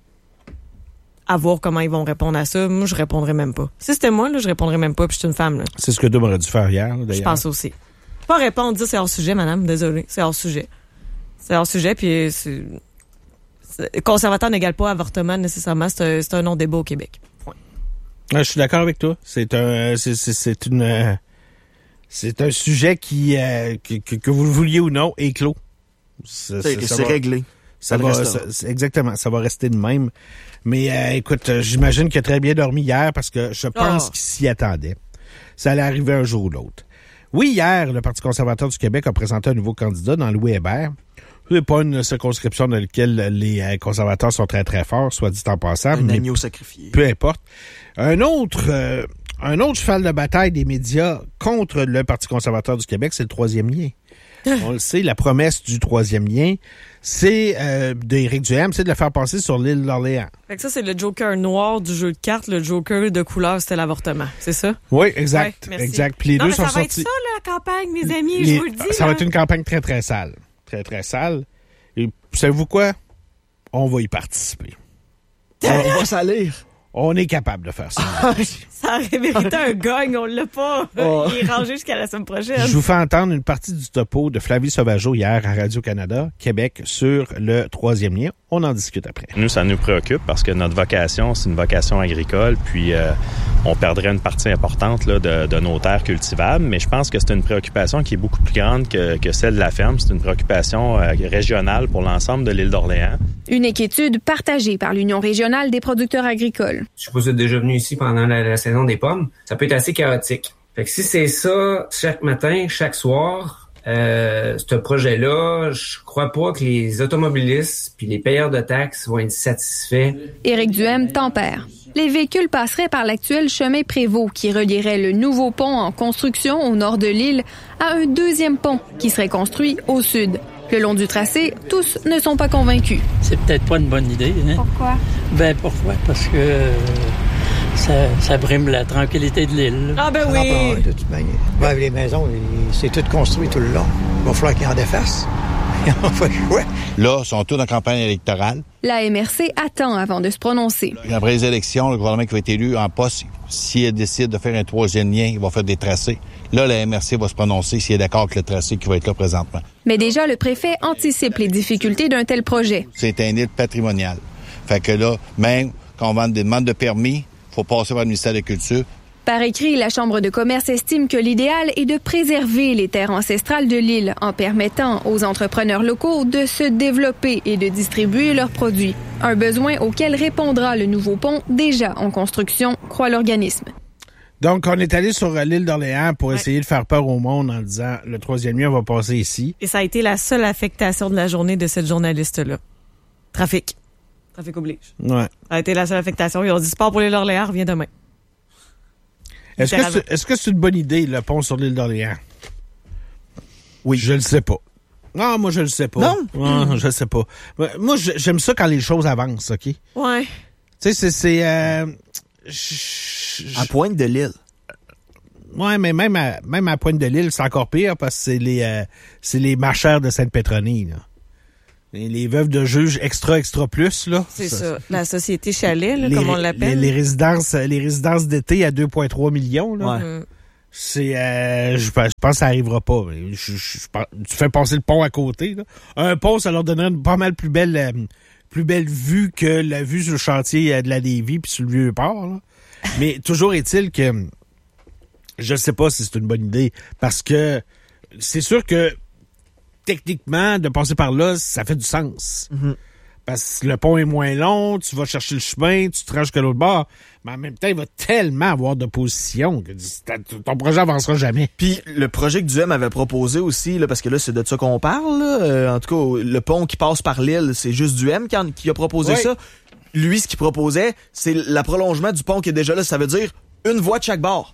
À voir comment ils vont répondre à ça. Moi, je répondrais même pas. Si c'était moi, là, je répondrais même pas, puis je suis une femme, là. C'est ce que Dom aurait dû faire hier, d'ailleurs. Je pense aussi. Pas répondre, dire c'est hors sujet, madame. Désolée. C'est hors sujet. C'est hors sujet, puis c'est... c'est... conservateur n'égale pas avortement, nécessairement. C'est un, c'est un non-débat au Québec. Point. Ah, je suis d'accord avec toi. C'est un, c'est, c'est, c'est une, euh, c'est un sujet qui, euh, que, que, que vous le vouliez ou non, est clos. C'est, c'est, c'est va, réglé. Ça, ça va, ça, exactement. Ça va rester de même. Mais euh, écoute, euh, j'imagine qu'il a très bien dormi hier parce que je pense oh. qu'il s'y attendait. Ça allait arriver un jour ou l'autre. Oui, hier, le Parti conservateur du Québec a présenté un nouveau candidat dans Louis Hébert. C'est pas une circonscription dans laquelle les conservateurs sont très, très forts, soit dit en passant. Un agneau sacrifié. Peu importe. Un autre, euh, un autre cheval de bataille des médias contre le Parti conservateur du Québec, c'est le troisième lien. On le sait, la promesse du troisième lien, c'est euh, d'Éric Duhaime, c'est de le faire passer sur l'île d'Orléans. Fait que ça, c'est le Joker noir du jeu de cartes. Le Joker de couleur, c'était l'avortement. C'est ça? Oui, exact. Ouais, exact. Puis les non, deux mais sont ça va sortis. être ça, là, la campagne, mes amis, les, je vous le dis. Ça là. va être une campagne très, très sale. Très, très sale. Et savez-vous quoi? On va y participer. On va salir. On est capable de faire ça. Ça aurait mérité un gagne, on l'a pas. Oh. Il est rangé jusqu'à la semaine prochaine. Je vous fais entendre une partie du topo de Flavie Sauvageau hier à Radio-Canada, Québec, sur le troisième lien. On en discute après. Nous, ça nous préoccupe parce que notre vocation, c'est une vocation agricole, puis euh, on perdrait une partie importante là, de, de nos terres cultivables, mais je pense que c'est une préoccupation qui est beaucoup plus grande que, que celle de la ferme. C'est une préoccupation euh, régionale pour l'ensemble de l'île d'Orléans. Une inquiétude partagée par l'Union régionale des producteurs agricoles. Je suppose que vous êtes déjà venu ici pendant la, la saison des pommes. Ça peut être assez chaotique. Fait que si c'est ça, chaque matin, chaque soir, euh, ce projet-là, je crois pas que les automobilistes puis les payeurs de taxes vont être satisfaits. Éric Duhaime tempère. Les véhicules passeraient par l'actuel chemin Prévost qui relierait le nouveau pont en construction au nord de l'île à un deuxième pont qui serait construit au sud. Le long du tracé, tous ne sont pas convaincus. C'est peut-être pas une bonne idée. Hein? Pourquoi? Ben pourquoi? Parce que euh, ça, ça brime la tranquillité de l'île. Ah ben oui! Ah, ben, de toute manière. Ben, les maisons, c'est tout construit tout le long. Il va falloir qu'ils en défassent. Ils n'ont pas le choix. Là, ils sont tous en campagne électorale. La M R C attend avant de se prononcer. Après les élections, le gouvernement qui va être élu en poste, s'il décide de faire un troisième lien, il va faire des tracés. Là, la M R C va se prononcer s'il est d'accord avec le tracé qui va être là présentement. Mais déjà, le préfet anticipe les difficultés d'un tel projet. C'est un île patrimonial. Fait que là, même quand on vend des demandes de permis, il faut passer par le ministère de la Culture. Par écrit, la Chambre de commerce estime que l'idéal est de préserver les terres ancestrales de l'île en permettant aux entrepreneurs locaux de se développer et de distribuer leurs produits. Un besoin auquel répondra le nouveau pont déjà en construction, croit l'organisme. Donc, on est allé sur l'île d'Orléans pour essayer ouais. de faire peur au monde en disant le troisième lien va passer ici. Et ça a été la seule affectation de la journée de cette journaliste-là. Trafic. Trafic oblige. Ouais. Ça a été la seule affectation. Ils ont dit sport pour l'île d'Orléans, revient demain. Est-ce que, c'est, est-ce que c'est une bonne idée, le pont sur l'île d'Orléans? Oui. Je le sais pas. Non, moi, je le sais pas. Non? non je le sais pas. Moi, j'aime ça quand les choses avancent, OK? Ouais. Tu sais, c'est... c'est euh, j- à pointe de l'île. Ouais, mais même à, même à Pointe-de-l'Île, c'est encore pire parce que c'est les, euh, c'est les marcheurs de Sainte-Pétronie, là. Et les veuves de juges extra, extra plus, là. C'est ça. ça. La société chalet, là, les, comme on l'appelle. Les, les résidences, les résidences d'été à deux virgule trois millions, là. Ouais. Mm. C'est, euh, je, je pense que ça arrivera pas. Je, je, je, tu fais passer le pont à côté, là. Un pont, ça leur donnerait une pas mal plus belle, euh, plus belle vue que la vue sur le chantier de la Lévis puis sur le Vieux-Port, là. Mais toujours est-il que je ne sais pas si c'est une bonne idée parce que c'est sûr que techniquement, de passer par là, ça fait du sens. Mm-hmm. Parce que le pont est moins long, tu vas chercher le chemin, tu te ranges que l'autre bord, mais en même temps, il va tellement avoir d'opposition que ton projet avancera jamais. Puis le projet que Duhem avait proposé aussi, là, parce que là, c'est de ça qu'on parle, là, euh, en tout cas, le pont qui passe par l'île, c'est juste Duhem qui, en, qui a proposé oui. ça. Lui, ce qu'il proposait, c'est le prolongement du pont qui est déjà là, ça veut dire une voie de chaque bord.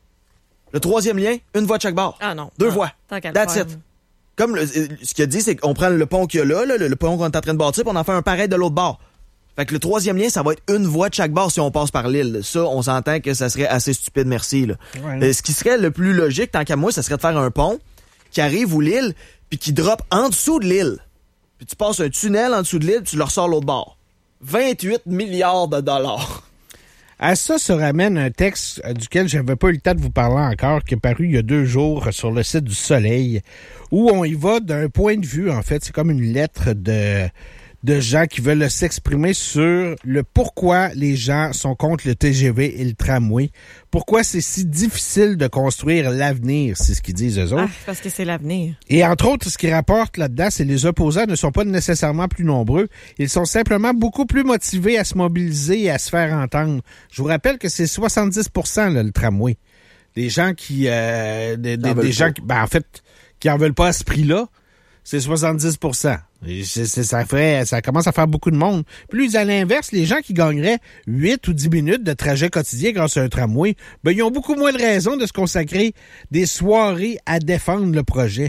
Le troisième lien, une voie de chaque bord. Ah non. Deux non, voies. Tant qu'à That's le it. Comme le, ce qu'il a dit, c'est qu'on prend le pont qu'il y a là, là le, le pont qu'on est en train de bâtir, puis on en fait un pareil de l'autre bord. Fait que le troisième lien, ça va être une voie de chaque bord si on passe par l'île. Ça, on s'entend que ça serait assez stupide, merci. Là. Ouais. Euh, ce qui serait le plus logique, tant qu'à moi, ça serait de faire un pont qui arrive où l'île, puis qui drop en dessous de l'île. Puis tu passes un tunnel en dessous de l'île, puis tu le ressors l'autre bord. vingt-huit milliards de dollars. À ça se ramène un texte duquel je n'avais pas eu le temps de vous parler encore, qui est paru il y a deux jours sur le site du Soleil, où on y va d'un point de vue, en fait, c'est comme une lettre de, de gens qui veulent s'exprimer sur le pourquoi les gens sont contre le T G V et le tramway. Pourquoi c'est si difficile de construire l'avenir, c'est ce qu'ils disent eux autres. Ah, parce que c'est l'avenir. Et entre autres, ce qu'ils rapportent là-dedans, c'est que les opposants ne sont pas nécessairement plus nombreux. Ils sont simplement beaucoup plus motivés à se mobiliser et à se faire entendre. Je vous rappelle que c'est soixante-dix pour cent là, le tramway. Des gens qui... Euh, des des, des gens qui, ben, en fait, qui en veulent pas à ce prix-là, c'est soixante-dix pour cent. Et c'est, c'est, ça, ferait, ça commence à faire beaucoup de monde. Puis à l'inverse, les gens qui gagneraient huit ou dix minutes de trajet quotidien grâce à un tramway, ben, ils ont beaucoup moins de raisons de se consacrer des soirées à défendre le projet.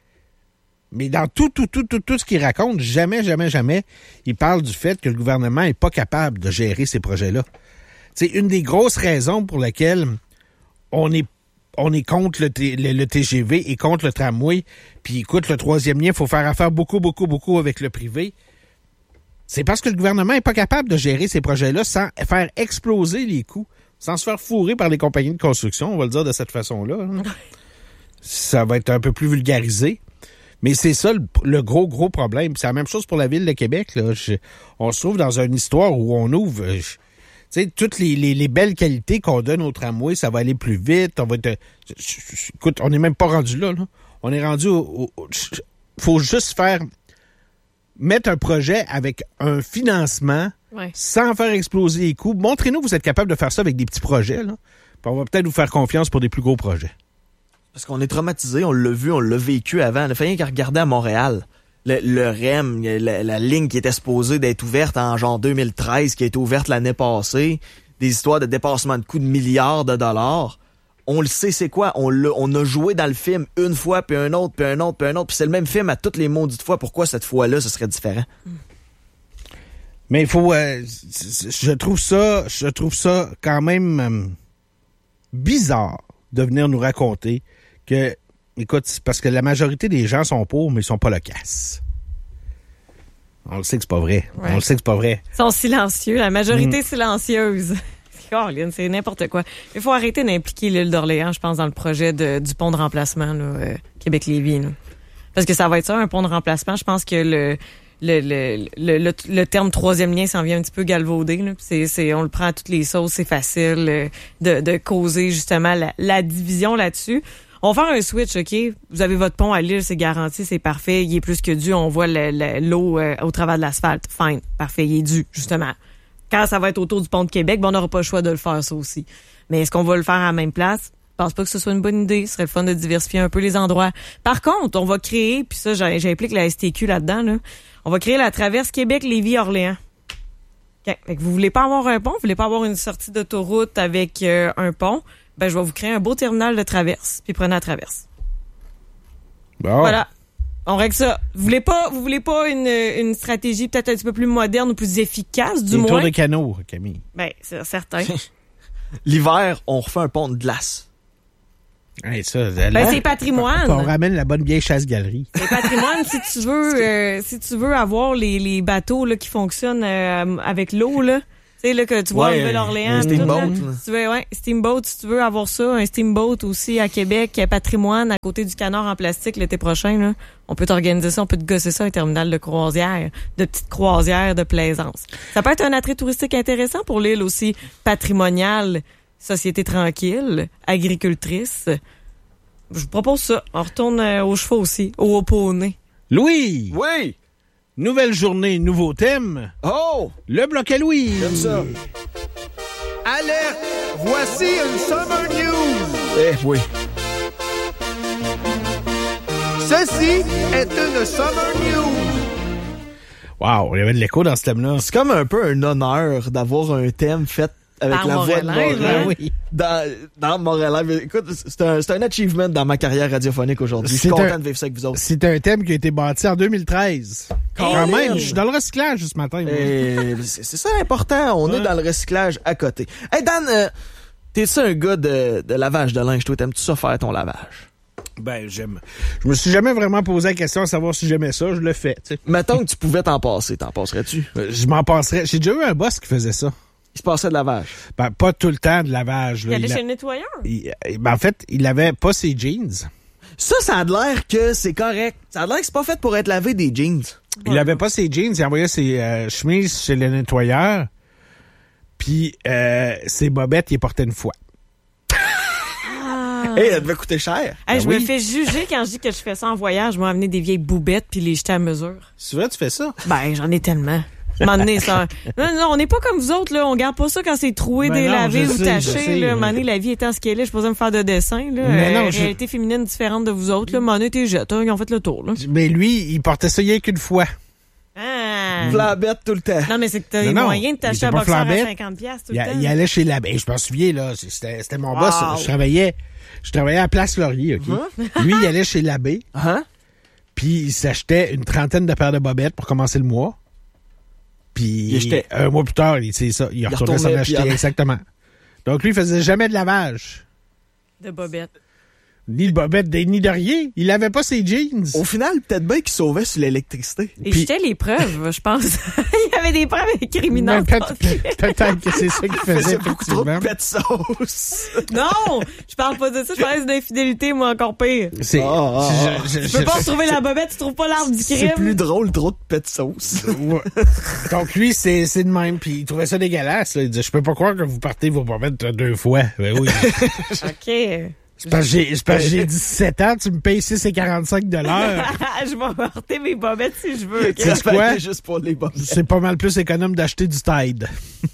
Mais dans tout, tout, tout, tout, tout ce qu'ils racontent, jamais, jamais, jamais, ils parlent du fait que le gouvernement est pas capable de gérer ces projets-là. C'est une des grosses raisons pour lesquelles on est on est contre le, T, le, le T G V et contre le tramway. Puis écoute, le troisième lien, il faut faire affaire beaucoup, beaucoup, beaucoup avec le privé. C'est parce que le gouvernement n'est pas capable de gérer ces projets-là sans faire exploser les coûts, sans se faire fourrer par les compagnies de construction, on va le dire de cette façon-là. Hein. Ça va être un peu plus vulgarisé. Mais c'est ça le, le gros, gros problème. C'est la même chose pour la Ville de Québec. Là. Je, on se trouve dans une histoire où on ouvre... Je, tu sais, toutes les, les, les belles qualités qu'on donne au tramway, ça va aller plus vite. On va être, écoute, on n'est même pas rendu là, là. On est rendu au, au, au... faut juste faire... mettre un projet avec un financement ouais. sans faire exploser les coûts. Montrez-nous que vous êtes capable de faire ça avec des petits projets, là. Puis on va peut-être vous faire confiance pour des plus gros projets. Parce qu'on est traumatisé, on l'a vu, on l'a vécu avant. Il a fallu qu'à regarder à Montréal. Le, le R E M, la, la ligne qui était supposée d'être ouverte en genre deux mille treize, qui a été ouverte l'année passée, des histoires de dépassement de coûts de milliards de dollars. On le sait, c'est quoi? On, l'a, on a joué dans le film une fois, puis un autre, puis un autre, puis un autre, puis c'est le même film à toutes les maudites fois. Pourquoi cette fois-là, ce serait différent? Mais il faut... Euh, je trouve ça je trouve ça quand même euh, bizarre de venir nous raconter que... Écoute, c'est parce que la majorité des gens sont pauvres, mais ils sont pas loquaces. On le sait que c'est pas vrai. Ouais. On le sait que c'est pas vrai. Ils sont silencieux. La majorité mmh. silencieuse. Caroline, c'est n'importe quoi. Il faut arrêter d'impliquer l'île d'Orléans, je pense, dans le projet de, du pont de remplacement là, euh, Québec-Lévis. Là. Parce que ça va être ça, un pont de remplacement. Je pense que le le, le, le, le, le terme troisième lien s'en vient un petit peu galvaudé. Là. C'est, c'est, on le prend à toutes les sauces. C'est facile euh, de, de causer justement la, la division là-dessus. On va faire un switch, OK? Vous avez votre pont à l'île, c'est garanti, c'est parfait. Il est plus que dû. On voit le, le, l'eau euh, au travers de l'asphalte. Fine, parfait, il est dû, justement. Quand ça va être autour du pont de Québec, ben on n'aura pas le choix de le faire, ça aussi. Mais est-ce qu'on va le faire à la même place? Je pense pas que ce soit une bonne idée. Ce serait le fun de diversifier un peu les endroits. Par contre, on va créer, puis ça, j'implique la S T Q là-dedans, là. On va créer la traverse Québec-Lévis-Orléans. Okay. Fait que vous voulez pas avoir un pont? Vous voulez pas avoir une sortie d'autoroute avec euh, un pont? Ben, je vais vous créer un beau terminal de traverse, puis prenez la traverse. Bon. Voilà. On règle ça. Vous voulez pas, vous voulez pas une, une stratégie peut-être un petit peu plus moderne ou plus efficace, du Des moins? tours de canot, Camille. Ben, c'est certain. L'hiver, on refait un pont de glace. Hey, ça, Ben, là, c'est patrimoine. On ramène la bonne vieille chasse-galerie. C'est patrimoine. Si tu veux, euh, si tu veux avoir les, les bateaux là, qui fonctionnent euh, avec l'eau, là. Tu sais, là, que tu vois, Ouais, en Nouvelle-Orléans. un tout, steamboat, là. là. Si tu veux, ouais, steamboat, si tu veux avoir ça, un steamboat aussi à Québec, patrimoine, à côté du canard en plastique l'été prochain, là. On peut t'organiser ça, on peut te gosser ça, un terminal de croisière, de petites croisières de plaisance. Ça peut être un attrait touristique intéressant pour l'île aussi, patrimoniale, société tranquille, agricultrice. Je vous propose ça. On retourne euh, aux chevaux aussi, au poney. Louis! Oui! Nouvelle journée, nouveau thème. Oh! Le bloc à Louis. J'aime ça. Alerte! Voici une Summer News! Eh oui. Ceci est une Summer News! Wow, il y avait de l'écho dans ce thème-là. C'est comme un peu un honneur d'avoir un thème fait avec Par la voix de Morelin, Morelin. hein? Oui. Dans, dans Morelin. Mais écoute, c'est un, c'est un achievement dans ma carrière radiophonique aujourd'hui. Je suis C'est content un- de vivre ça avec vous autres. C'est un thème qui a été bâti en deux mille treize. Quand Colin! même, je suis dans le recyclage ce matin. moi. Et c'est c'est ça l'important. On Ouais. est dans le recyclage à côté. Hey Dan, euh, t'es-tu un gars de, de lavage de linge? Toi, t'aimes-tu ça faire ton lavage? Ben, j'aime. Je me suis jamais vraiment posé la question à savoir si j'aimais ça. Je le fais, tu sais. Mettons que tu pouvais t'en passer. T'en passerais-tu? Euh, Je m'en passerais. J'ai déjà eu un boss qui faisait ça. Il se passait de lavage. Ben, pas tout le temps de lavage. Il Là. allait Il a- chez le nettoyeur. il- ben, en fait, il avait pas ses jeans. Ça, ça a l'air que c'est correct. Ça a l'air que c'est pas fait pour être lavé des jeans. Il avait pas ses jeans. Il envoyait ses euh, chemises chez le nettoyeur. Puis, euh, ses bobettes, il les portait une fois. Hey, elle devait coûter cher. Hey, Ben je oui. me fais juger quand je dis que je fais ça en voyage. Je vais amener des vieilles boubettes puis les jeter à mesure. C'est vrai, tu fais ça? Ben, j'en ai tellement. M'emmener ça. Non, non, on n'est pas comme vous autres, là. On garde pas ça quand c'est troué, Ben non, délavé je ou sais, je taché, sais. là. M'emmener la vie étant ce qu'elle est. Je suis pas besoin de me faire de dessin, là. Mais non, Euh, je- réalité féminine différente de vous autres, là. M'emmener tes jettes, hein. Ils ont fait le tour, là. Mais lui, il portait ça rien qu'une fois. Ah. Flambette tout le temps. Non, mais c'est que t'as Non, les non, moyens de il t'acheter était un pas boxeur à flambette. cinquante piastres tout Il, le a- temps. il allait chez la... Ben, je m'en souviens, là. C'était, c'était mon Wow. boss. Je travaillais, je travaillais à Place Laurier, OK? Lui, il allait chez l'abbé. Hein? Puis il s'achetait une trentaine de paires de bobettes pour commencer le mois. Puis Il achetait. un mois plus tard, il, c'est ça, il, retournait s'en retournait, acheter. puis il en- Exactement. Donc lui, il faisait jamais de lavage. De bobettes. Ni de bobette, ni de rien. Il avait pas ses jeans. Au final, peut-être bien qu'il sauvait sur l'électricité. Et Puis- j'étais les preuves, je pense. Il y avait des preuves incriminantes. Ben, peut- peut-être que c'est ça qu'il faisait, C'est beaucoup trop de effectivement. pet sauce. Non! Je parle pas de ça, je parle d'infidélité, moi, encore pire. C'est, Ah, ah, ah. je- je- Tu peux je- pas retrouver la bobette, tu trouves pas l'arbre du C'est crime. plus drôle, trop de pet sauce. Ouais. Donc lui, c'est, c'est de même. Puis il trouvait ça dégueulasse. Là. Il disait, je peux pas croire que vous partez vos bobettes deux fois. Ben oui. OK. C'est parce que j'ai, c'est parce que j'ai dix-sept ans, tu me payes six et quarante-cinq dollars. Je vais porter mes bobettes si je veux. OK? Tu sais quoi? Juste pour les bobettes. C'est pas mal plus économe d'acheter du Tide.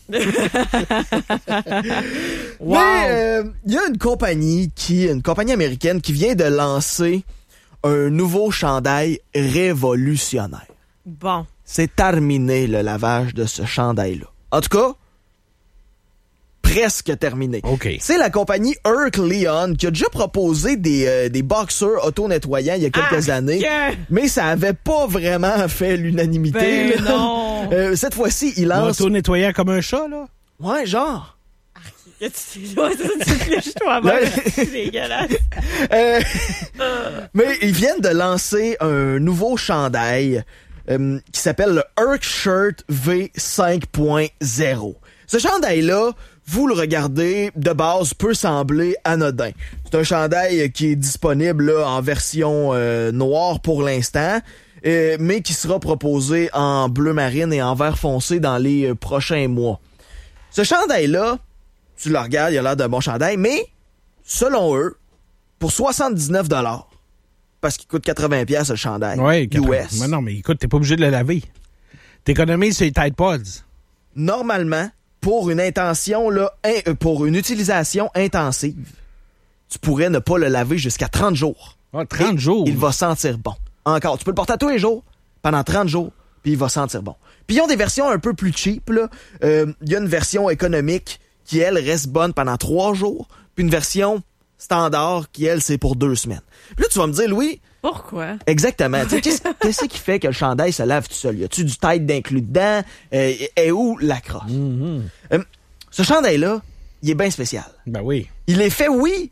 Wow. Mais euh, il y a une compagnie qui, une compagnie américaine qui vient de lancer un nouveau chandail révolutionnaire. Bon. C'est terminé le lavage de ce chandail-là. En tout cas, presque terminé. OK. C'est la compagnie Herc Leon qui a déjà proposé des, euh, des boxers auto-nettoyants il y a quelques Ah, années, que- mais ça avait pas vraiment fait l'unanimité. Ben là. non. Euh, cette fois-ci, il lance... Auto-nettoyant comme un chat, là? Ouais, genre. Que tu ouais, ça, tu te lèches toi-même. Ouais. C'est dégueulasse. Euh, mais ils viennent de lancer un nouveau chandail euh, qui s'appelle le Herc Shirt V cinq point zéro. Ce chandail-là, vous le regardez, de base, peut sembler anodin. C'est un chandail qui est disponible là, en version euh, noire pour l'instant, euh, mais qui sera proposé en bleu marine et en vert foncé dans les euh, prochains mois. Ce chandail-là, tu le regardes, il a l'air d'un bon chandail, mais selon eux, pour soixante-dix-neuf dollars, parce qu'il coûte quatre-vingts dollars le chandail Ouais, U S. Mais non, mais écoute, t'es pas obligé de le laver. T'économises sur les Tide Pods. Normalement, pour une intention, là, in- euh, pour une utilisation intensive, tu pourrais ne pas le laver jusqu'à trente jours. Ah, trente Et jours. Il va sentir bon. Encore, tu peux le porter à tous les jours, pendant trente jours, puis il va sentir bon. Puis ils ont des versions un peu plus cheap, là. Euh, Il y a une version économique qui, elle, reste bonne pendant trois jours, puis une version standard qui, elle, c'est pour deux semaines. Puis là, tu vas me dire, Louis... Pourquoi? Exactement. Tu sais, Qu'est-ce qu'est-ce qui fait que le chandail se lave tout seul? Y a-tu du Tide d'inclus dedans? Euh, et où la crosse? Euh, ce chandail-là, il est bien spécial. Ben oui. Il est fait, oui,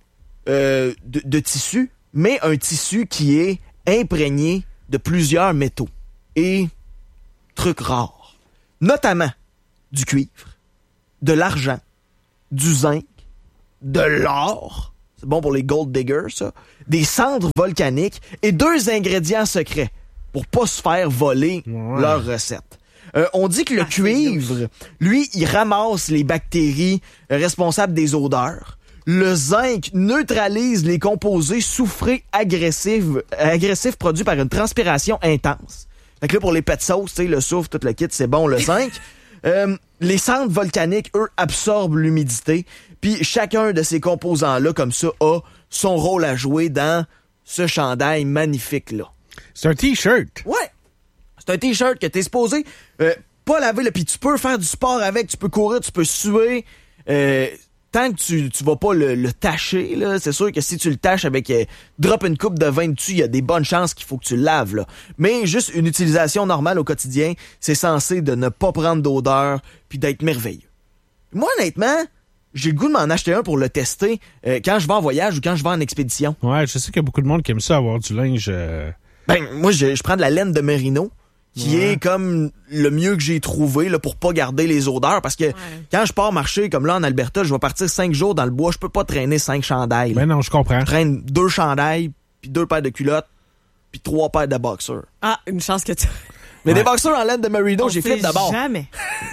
euh, de, de tissu, mais un tissu qui est imprégné de plusieurs métaux et trucs rares, notamment du cuivre, de l'argent, du zinc, de l'or, c'est bon pour les gold diggers, ça, des cendres volcaniques et deux ingrédients secrets pour pas se faire voler ouais. leur recette. Euh, on dit que le ah, cuivre, lui, il ramasse les bactéries responsables des odeurs. Le zinc neutralise les composés soufrés agressifs, agressifs produits par une transpiration intense. Fait que là, pour les pets de sauce, tu sais, le soufre, tout le kit, c'est bon, le zinc. euh, les cendres volcaniques, eux, absorbent l'humidité. Puis chacun de ces composants-là, comme ça, a son rôle à jouer dans ce chandail magnifique-là. C'est un T-shirt. Ouais. C'est un T-shirt que t'es supposé euh, pas laver, là, puis tu peux faire du sport avec, tu peux courir, tu peux suer. Euh, tant que tu, tu vas pas le, le tacher, là, c'est sûr que si tu le taches avec euh, drop une coupe de vin dessus, il y a des bonnes chances qu'il faut que tu le laves. Là. Mais juste une utilisation normale au quotidien, c'est censé de ne pas prendre d'odeur puis d'être merveilleux. Moi, honnêtement, j'ai le goût de m'en acheter un pour le tester euh, quand je vais en voyage ou quand je vais en expédition. Ouais, je sais qu'il y a beaucoup de monde qui aime ça, avoir du linge... Euh... Ben, moi, je, je prends de la laine de merino, qui ouais. est comme le mieux que j'ai trouvé là, pour pas garder les odeurs. Parce que ouais. quand je pars marcher, comme là en Alberta, je vais partir cinq jours dans le bois, je peux pas traîner cinq chandails. Ben non, je comprends. Je traîne deux chandails, puis deux paires de culottes, puis trois paires de boxers. Ah, une chance que tu... Mais ouais. des boxers en laine de merino, On j'ai fait d'abord. Jamais.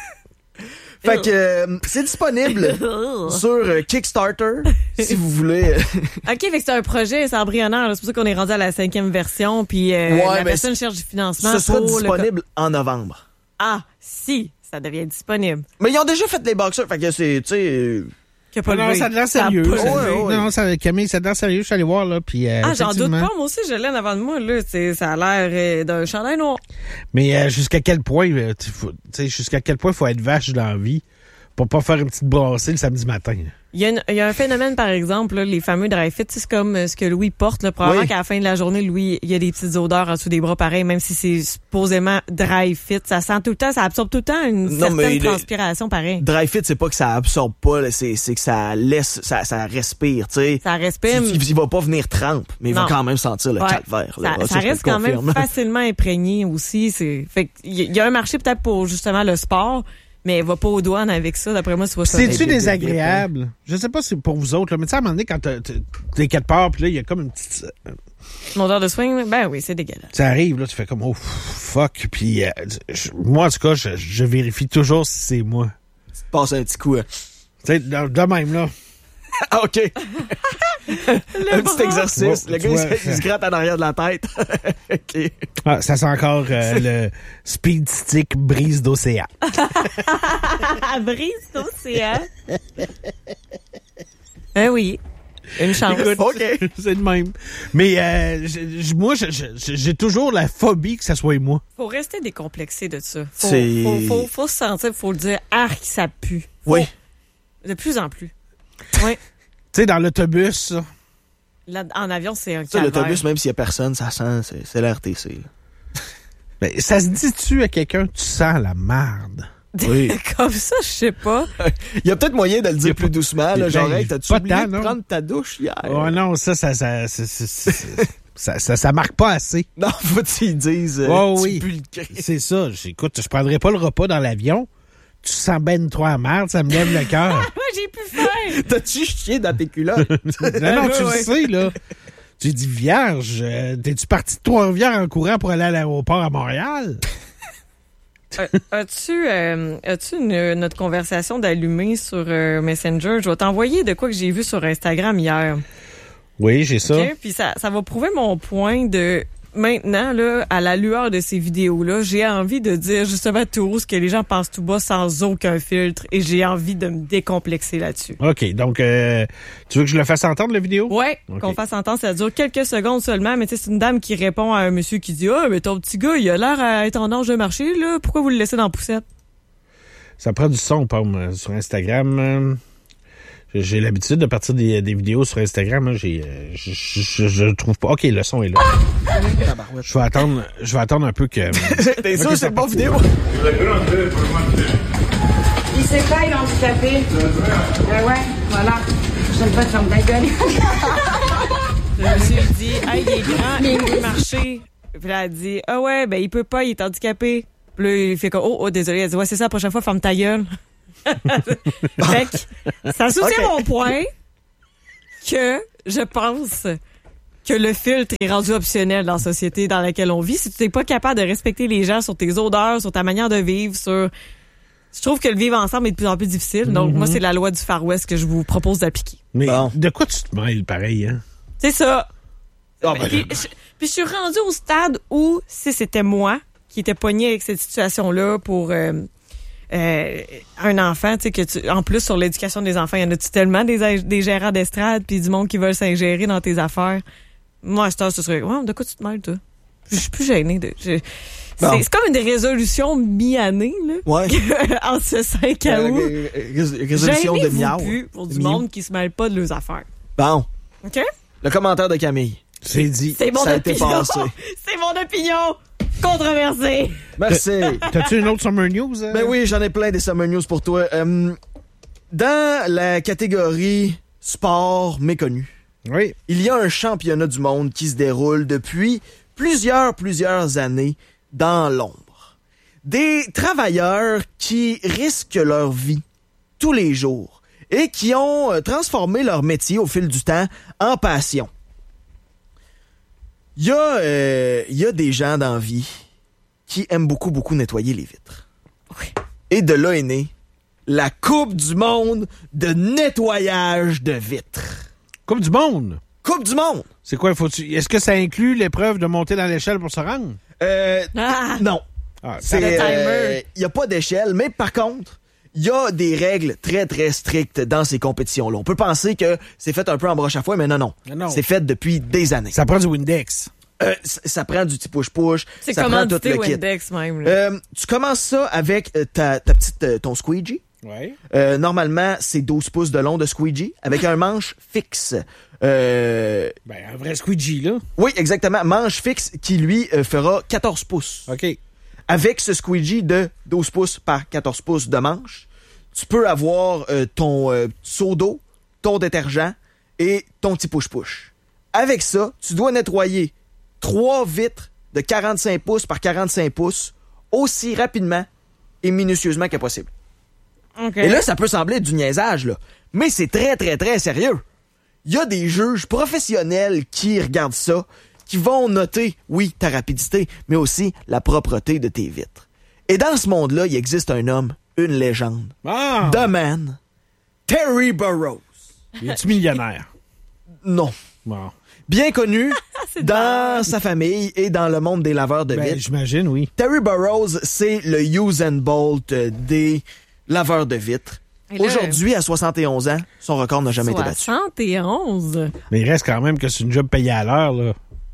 Fait que euh, c'est disponible sur euh, Kickstarter, si vous voulez. OK, fait que c'est un projet, c'est embryonnaire. Là. C'est pour ça qu'on est rendu à la cinquième version, puis euh, ouais, la personne cherche du financement. Ce sera pour disponible le... en novembre. Ah, si, ça devient disponible. Mais ils ont déjà fait les boxers, fait que c'est, tu sais... Euh... Pas non, ça a l'air sérieux. Ça ouais, ouais. Non, ça, Camille, ça a l'air sérieux. Je suis allé voir, là. Puis, euh, ah, j'en doute pas. Moi aussi, je l'ai en avant de moi, là. T'sais, ça a l'air euh, d'un chandail noir. Mais euh, jusqu'à quel point, euh, jusqu'à quel point il faut être vache dans la vie pour pas faire une petite brassée le samedi matin? Il y, a une, il y a un phénomène, par exemple, là, les fameux dry fit, c'est comme ce que Louis porte. Là, probablement oui. qu'à la fin de la journée, Louis, il y a des petites odeurs en dessous des bras, pareil, même si c'est supposément dry fit. Ça sent tout le temps, ça absorbe tout le temps une non, certaine transpiration, le, pareil. Dry fit, c'est pas que ça absorbe pas, là, c'est, c'est que ça laisse, ça, ça respire, tu sais. Ça respire. Il, il va pas venir trempe, mais il non. va quand même sentir le ouais. calvaire. Là. Ça, Ah, ça, ça reste quand confirme. même facilement imprégné aussi. C'est, fait il y a un marché peut-être pour justement le sport. Mais va pas aux douanes avec ça, d'après moi, tu vas ça. C'est-tu désagréable? Je sais pas si c'est pour vous autres, là, mais tu sais, à un moment donné, quand t'es quatre parts, puis là, il y a comme une petite... Une odeur de swing, ben oui, c'est dégueulasse. Ça arrive, là, tu fais comme, oh, fuck, puis euh, je, moi, en tout cas, je, je vérifie toujours si c'est moi. Tu te passes un petit coup, hein. Tu sais, de, de même, là. Ah, OK. un petit exercice. Bon, le gars, vois, il, il se gratte en arrière de la tête. OK. Ah, ça sent encore euh, le Speed Stick brise d'océan. Brise d'océan? Eh oui. Une chance. Écoute, OK. C'est le même. Mais euh, j- j- moi, j- j- j'ai toujours la phobie que ça soit moi. Faut rester décomplexé de ça. Faut, C'est... faut, faut, faut se sentir, faut le dire, arc, ça pue. Faut, oui. De plus en plus. Oui. Tu sais, dans l'autobus, ça. Là, en avion, c'est un calvaire. L'autobus, même s'il y a personne, ça sent, c'est, c'est l'R T C. Ben, ça se dit-tu à quelqu'un, tu sens la marde? Oui. Comme ça, je sais pas. Il y a peut-être moyen de le dire plus pas, doucement, là, genre, hey, t'as-tu oublié temps, de non? prendre ta douche hier? Oh non, ça, ça, ça, ça, ça, ça, ça, ça, ça marque pas assez. Non, faut qu'ils disent, euh, oh, tu oui. pues le cri. C'est ça. Écoute, je prendrais pas le repas dans l'avion. Tu sens ben trop à merde, ça me lève le cœur. Moi, j'ai plus faim. T'as-tu chié dans tes culottes? non, non, tu le sais, là. J'ai dit, vierge, euh, t'es-tu parti de Trois-Rivières en courant pour aller à l'aéroport à Montréal? euh, as-tu euh, as-tu une, notre conversation d'allumé sur euh, Messenger? Je vais t'envoyer de quoi que j'ai vu sur Instagram hier. Oui, j'ai ça. Okay? Puis ça, ça va prouver mon point de... Maintenant, là, à la lueur de ces vidéos-là, j'ai envie de dire justement tout ce que les gens pensent tout bas sans aucun filtre et j'ai envie de me décomplexer là-dessus. OK. Donc, euh, tu veux que je le fasse entendre, la vidéo? Oui, okay. Qu'on fasse entendre. Ça dure quelques secondes seulement, mais tu sais, c'est une dame qui répond à un monsieur qui dit « Ah, oh, mais ton petit gars, il a l'air à être en âge de marcher, là. Pourquoi vous le laissez dans la poussette? » Ça prend du son, Pomme, sur Instagram. J'ai l'habitude de partir des, des vidéos sur Instagram. Hein. J'ai, je, je, je trouve pas. OK, le son est là. Je vais attendre, je vais attendre un peu que... T'es sûr que c'est une bonne vidéo? Il sait pas, il est handicapé. Euh, ouais, voilà. prochaine fois, ferme ta gueule. Le monsieur il dit, hey, il est grand, mais il peut marcher. Puis là, elle dit, ah ouais, ben il peut pas, il est handicapé. Puis là, il fait comme, oh, oh, désolé. Elle dit, ouais, c'est ça, la prochaine fois, ferme ta gueule. Fait que, ça soutient okay. mon point que je pense que le filtre est rendu optionnel dans la société dans laquelle on vit. Si tu n'es pas capable de respecter les gens sur tes odeurs, sur ta manière de vivre, sur... Je trouve que le vivre ensemble est de plus en plus difficile. Donc, mm-hmm. moi, c'est la loi du Far West que je vous propose d'appliquer. Mais bon. De quoi tu te mêles pareil, hein? C'est ça. Oh, ben, puis, je, puis je suis rendue au stade où, si c'était moi qui était pogné avec cette situation-là pour euh, euh, un enfant, tu sais, que tu, en plus, sur l'éducation des enfants, il y en a-tu tellement des, des gérants d'estrade puis du monde qui veulent s'ingérer dans tes affaires? Moi, à ce temps, ce serait, ouais, de quoi tu te mêles, toi? Je suis plus gênée. De, je, bon. c'est, c'est comme une résolution mi-année, là. Ouais. En ce cinq août. Euh, rés- résolution de miaou. Plus pour du miaou. Monde qui se mêle pas de leurs affaires. Bon. OK? Le commentaire de Camille. C'est dit. C'est mon Ça opinion. a été passé. C'est mon opinion. Controversée. Merci. T'as-tu une autre Summer News? Euh? Ben oui, j'en ai plein des Summer News pour toi. Euh, dans la catégorie sport méconnu, oui. il y a un championnat du monde qui se déroule depuis plusieurs, plusieurs années dans l'ombre. Des travailleurs qui risquent leur vie tous les jours et qui ont transformé leur métier au fil du temps en passion. Il y a, euh, il y a des gens dans la vie qui aiment beaucoup, beaucoup nettoyer les vitres. Oui. Et de là est née la Coupe du monde de nettoyage de vitres. Coupe du monde? Coupe du monde! C'est quoi, faut-tu... Est-ce que ça inclut l'épreuve de monter dans l'échelle pour se rendre? Euh, ah. Non. Ah, c'est il euh, n'y a pas d'échelle, mais par contre, il y a des règles très, très strictes dans ces compétitions-là. On peut penser que c'est fait un peu en broche à foin, mais non, non. non. C'est fait depuis des années. Ça prend du Windex. Euh, ça, ça prend du petit push-push. C'est ça prend tout le Windex kit. même. Là. Euh, tu commences ça avec ta, ta petite, euh, ton squeegee. Ouais. Euh, normalement, c'est douze pouces de long de squeegee avec un manche fixe. Euh, ben, un vrai squeegee, là. Oui, exactement. Manche fixe qui, lui, euh, fera quatorze pouces. OK. Avec ce squeegee de douze pouces par quatorze pouces de manche, tu peux avoir euh, ton euh, seau d'eau, ton détergent et ton petit push-push. Avec ça, tu dois nettoyer trois vitres de quarante-cinq pouces par quarante-cinq pouces aussi rapidement et minutieusement que possible. Okay. Et là, ça peut sembler du niaisage, là, mais c'est très, très, très sérieux. Il y a des juges professionnels qui regardent ça, qui vont noter, oui, ta rapidité, mais aussi la propreté de tes vitres. Et dans ce monde-là, il existe un homme, une légende. Ah! The Man, Terry Burroughs. Il est-tu millionnaire? Non. Bon. Bien connu dans sa famille et dans le monde des laveurs de ben, vitres. J'imagine, oui. Terry Burroughs, c'est le Usain Bolt des laveurs de vitres. Là, aujourd'hui, à soixante et onze ans, son record n'a jamais été battu. soixante et onze? Mais il reste quand même que c'est une job payée à l'heure, là.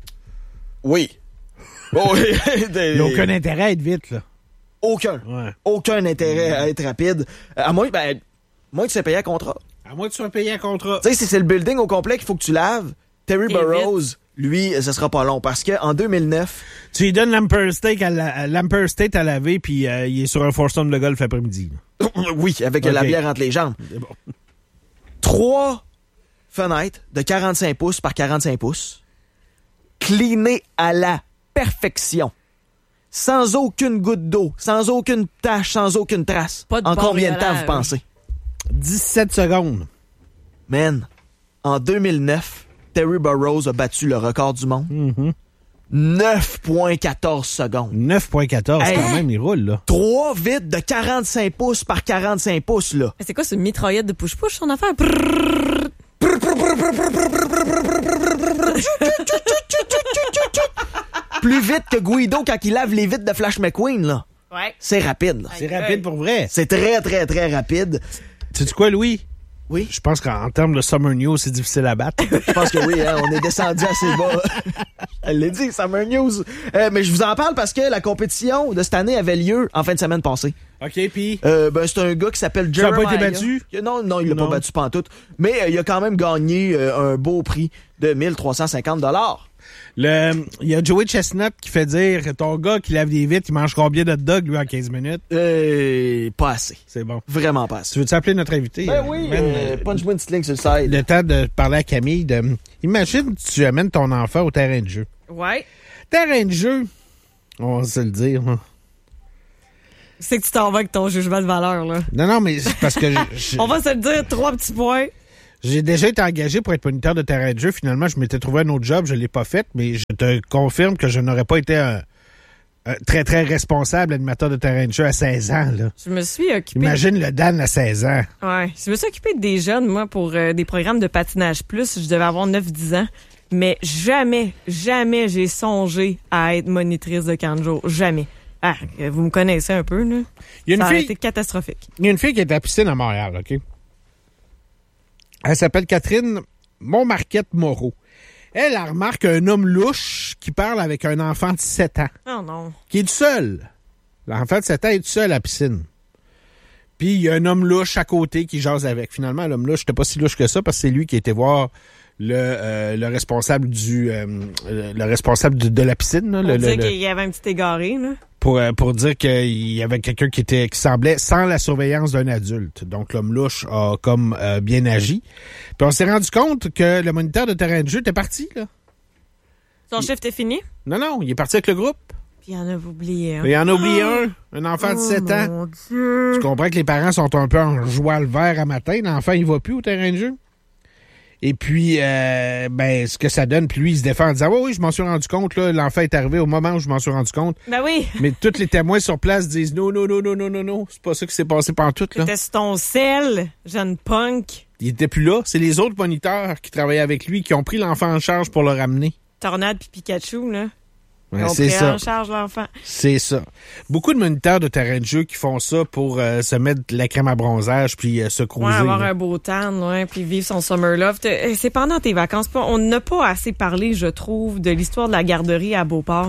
Oui. Oh, il n'y a aucun intérêt à être vite, là. Aucun. Ouais. Aucun intérêt à être rapide. À moins, ben, moins que tu sois payé à contrat. À moins que tu sois payé à contrat. Tu sais, si c'est le building au complet qu'il faut que tu laves, Terry Burroughs, lui, ce sera pas long parce qu'en deux mille neuf... Tu lui donnes l'Empire State à, la, l'Empire State à laver puis euh, il est sur un foursome de golf l'après-midi. Oui, avec okay. la bière entre les jambes. Bon. Trois fenêtres de quarante-cinq pouces par quarante-cinq pouces, cleanées à la perfection. Sans aucune goutte d'eau, sans aucune tache, sans aucune trace. Pas de en bon combien de temps violage. vous pensez? dix-sept secondes. Man, en deux mille neuf, Terry Burroughs a battu le record du monde. Mm-hmm. neuf virgule quatorze secondes. neuf virgule quatorze, hey, quand même, il roule, là. Trois vitres de quarante-cinq pouces par quarante-cinq pouces, là. Mais c'est quoi, ce mitraillette de push-push, son affaire? Plus vite que Guido quand il lave les vitres de Flash McQueen, là. Ouais. C'est rapide, là. C'est rapide pour vrai. C'est très, très, très rapide. Sais-tu quoi, Louis? Oui. Je pense qu'en termes de Summer News, c'est difficile à battre. Je pense que oui, hein, on est descendu assez bas. Elle l'a dit, Summer News. Euh, mais je vous en parle parce que la compétition de cette année avait lieu en fin de semaine passée. OK, puis? Euh, ben, c'est un gars qui s'appelle Jeremiah. Ça n'a pas été battu? Non, non, il l'a pas battu pantoute. Mais euh, il a quand même gagné euh, un beau prix de mille trois cent cinquante dollars. Le, il y a Joey Chestnut qui fait dire ton gars qui lave des vitres, il mange combien de hot dogs, lui, en quinze minutes? Euh, pas assez. C'est bon. Vraiment pas assez. Tu veux-tu appeler notre invité? Ben oui, Man, euh, punch-moi une petite ligne sur le side. Le temps de parler à Camille. De, imagine, tu amènes ton enfant au terrain de jeu. Ouais. Terrain de jeu, on va se le dire, là. C'est que tu t'en vas avec ton jugement de valeur, là. Non, non, mais c'est parce que... je, je, on va se le dire, trois petits points. J'ai déjà été engagé pour être moniteur de terrain de jeu. Finalement, je m'étais trouvé un autre job. Je ne l'ai pas fait, mais je te confirme que je n'aurais pas été un, un très, très responsable animateur de terrain de jeu à seize ans. Là. Je me suis occupé... Imagine le Dan à seize ans. Ouais. Je me suis occupé des jeunes, moi, pour euh, des programmes de patinage plus. Je devais avoir neuf dix ans. Mais jamais, jamais j'ai songé à être monitrice de camp de jour. Jamais. Ah, vous me connaissez un peu, là. Il y a une Ça fille... a été catastrophique. Il y a une fille qui est à la piscine à Montréal, OK? Elle s'appelle Catherine Montmarquette-Moreau. Elle, elle remarque un homme louche qui parle avec un enfant de sept ans. Oh non. Qui est tout seul. L'enfant de sept ans est tout seul à la piscine. Puis il y a un homme louche à côté qui jase avec. Finalement, l'homme louche n'était pas si louche que ça parce que c'est lui qui était voir le, euh, le responsable du euh, le responsable de, de la piscine. Là, On le, disait le, qu'il y avait un petit égaré, là. Pour, pour dire qu'il y avait quelqu'un qui était qui semblait sans la surveillance d'un adulte. Donc, l'homme louche a comme euh, bien agi. Puis on s'est rendu compte que le moniteur de terrain de jeu était parti, là. Son chiffre était fini? Non, non, il est parti avec le groupe. Puis il en a oublié un. Il en a oublié un, un enfant de Oh, sept ans. mon Dieu. Tu comprends que les parents sont un peu en joie le vert à matin. L'enfant, il va plus au terrain de jeu. Et puis, euh, ben, ce que ça donne, puis lui, il se défend en disant, oui, oui, je m'en suis rendu compte, là, l'enfant est arrivé au moment où je m'en suis rendu compte. Ben oui. Mais tous les témoins sur place disent, non, non, non, non, non, non, non, c'est pas ça qui s'est passé pantoute, là. C'était sur ton sel, jeune punk. Il était plus là. C'est les autres moniteurs qui travaillaient avec lui qui ont pris l'enfant en charge pour le ramener. Tornade puis Pikachu, là. Ouais, Ils ont c'est pris ça. en charge l'enfant. C'est ça. Beaucoup de moniteurs de terrain de jeu qui font ça pour euh, se mettre de la crème à bronzage puis euh, se cruiser. Ouais, avoir là. un beau tan, ouais, puis vivre son summer love. Te- C'est pendant tes vacances. On n'a pas assez parlé, je trouve, de l'histoire de la garderie à Beauport.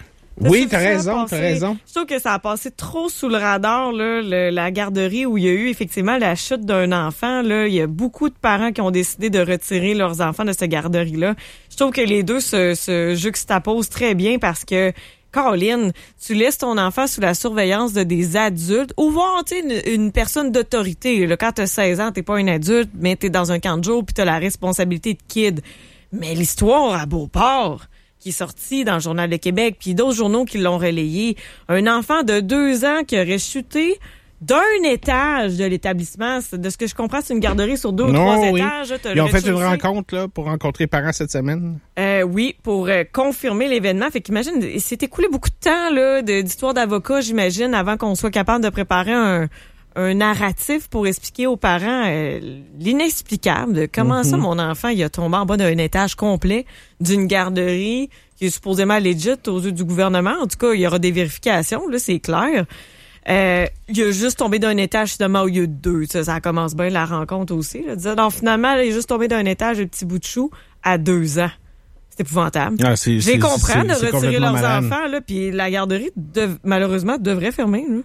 Oui, t'as Ça a raison, passé- t'as raison. Je trouve que ça a passé trop sous le radar, là, le- la garderie où il y a eu effectivement la chute d'un enfant. Là, il y a beaucoup de parents qui ont décidé de retirer leurs enfants de cette garderie-là. Je trouve que les deux se, se juxtaposent très bien parce que, Caroline, tu laisses ton enfant sous la surveillance de des adultes ou voir, tu sais, une, une personne d'autorité. Là, quand t'as seize ans, t'es pas un adulte, mais t'es dans un camp de jour puis t'as la responsabilité de kid. Mais l'histoire à Beauport, qui est sorti dans le Journal de Québec, puis d'autres journaux qui l'ont relayé. Un enfant de deux ans qui aurait chuté d'un étage de l'établissement. De ce que je comprends, c'est une garderie sur deux ou trois oui. étages. T'as Ils ont le fait une rez-de-chaussée. rencontre là, pour rencontrer les parents cette semaine. Euh, oui, pour euh, confirmer l'événement. Fait qu'imagine, il s'est écoulé beaucoup de temps là, de- d'histoire d'avocat, j'imagine, avant qu'on soit capable de préparer un, un narratif pour expliquer aux parents euh, l'inexplicable de comment Mm-hmm. ça, mon enfant, il a tombé en bas d'un étage complet d'une garderie qui est supposément legit aux yeux du gouvernement. En tout cas, il y aura des vérifications, là, c'est clair. Euh, il a juste tombé d'un étage finalement au lieu de deux. Ça, ça commence bien la rencontre aussi. Là. Dire, non, finalement, il est juste tombé d'un étage, un petit bout de chou, à deux ans. C'est épouvantable. Ah, c'est- J'ai c'est- compris c'est- de c'est retirer complètement leurs malade. enfants, là, puis la garderie, dev- malheureusement, devrait fermer. Là.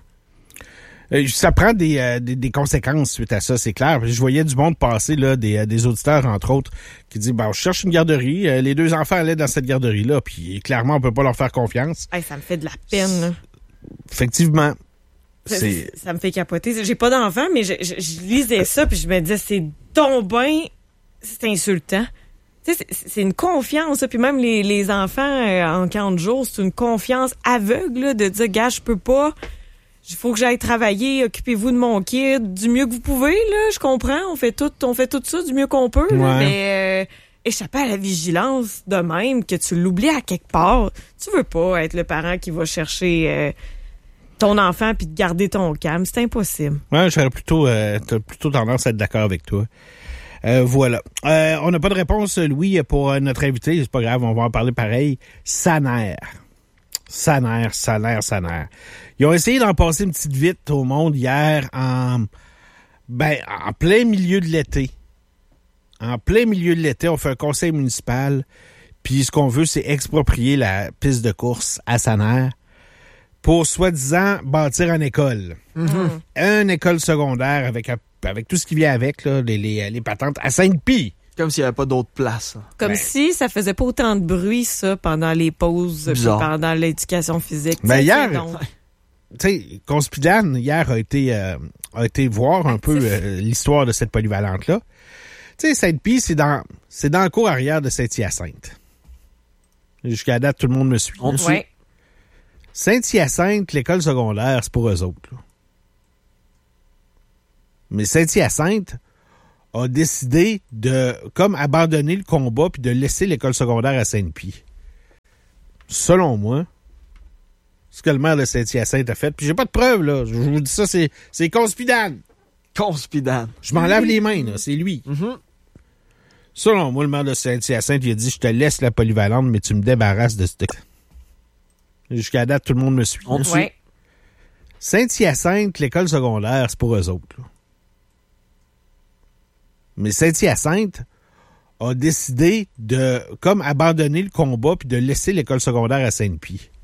Euh, ça prend des, euh, des, des conséquences suite à ça, c'est clair. Je voyais du monde passer, là, des, euh, des auditeurs, entre autres, qui disent, ben, je cherche une garderie, euh, les deux enfants allaient dans cette garderie-là, puis clairement, on peut pas leur faire confiance. Hey, ça me fait de la peine. Là. Effectivement. Ça, C'est... ça me fait capoter. J'ai pas d'enfant, mais je, je, je lisais ça, puis je me disais, c'est donc ben, c'est insultant. Tu sais, c'est, c'est une confiance, là. Puis même les, les enfants euh, en quarante jours, c'est une confiance aveugle là, de dire, gars, je peux pas, il faut que j'aille travailler, occupez-vous de mon kid du mieux que vous pouvez, là, je comprends, on fait tout, on fait tout ça du mieux qu'on peut, là, Ouais. mais euh, échapper à la vigilance de même, que tu l'oublies à quelque part, tu veux pas être le parent qui va chercher euh, ton enfant puis de garder ton calme, c'est impossible. Ouais, j'aurais plutôt, euh, t'as plutôt tendance à être d'accord avec toi. Euh, voilà. Euh, on n'a pas de réponse, Louis, pour euh, notre invité. C'est pas grave, on va en parler pareil. Saner. Saner, Saner, Saner. Ils ont essayé d'en passer une petite vite au monde hier en, ben, en plein milieu de l'été. En plein milieu de l'été, on fait un conseil municipal. Puis ce qu'on veut, c'est exproprier la piste de course à Saner pour, soi-disant, bâtir une école. Mm-hmm. Une école secondaire avec, un- avec tout ce qui vient avec, là, les, les, les patentes à Sainte-Pie. Comme s'il n'y avait pas d'autre place. Comme ben. si ça faisait pas autant de bruit, ça, pendant les pauses, Bizarre. pendant l'éducation physique. Ben hier, tu sais, Conspidane, hier, a été, euh, a été voir un peu euh, l'histoire de cette polyvalente-là. Tu sais, Sainte-Pie, c'est dans, c'est dans le cours arrière de Saint-Hyacinthe. Jusqu'à la date, tout le monde me suit. On suit. Ouais. Saint-Hyacinthe, l'école secondaire, c'est pour eux autres. Là. Mais Saint-Hyacinthe a décidé de, comme, abandonner le combat puis de laisser l'école secondaire à Sainte-Pie. Selon moi, ce que le maire de Saint-Hyacinthe a fait, puis j'ai pas de preuves, là. Je vous dis ça, c'est, c'est Conspidane. Conspidane. Je m'en lave les mains, là. C'est lui. Mm-hmm. Selon moi, le maire de Saint-Hyacinthe, il a dit, je te laisse la polyvalente, mais tu me débarrasses de cette... Jusqu'à la date, tout le monde me suit. On te ouais. suit. Saint-Hyacinthe, l'école secondaire, c'est pour eux autres. Là. Mais Saint-Hyacinthe a décidé de, comme, abandonner le combat puis de laisser l'école secondaire à Sainte-Pie.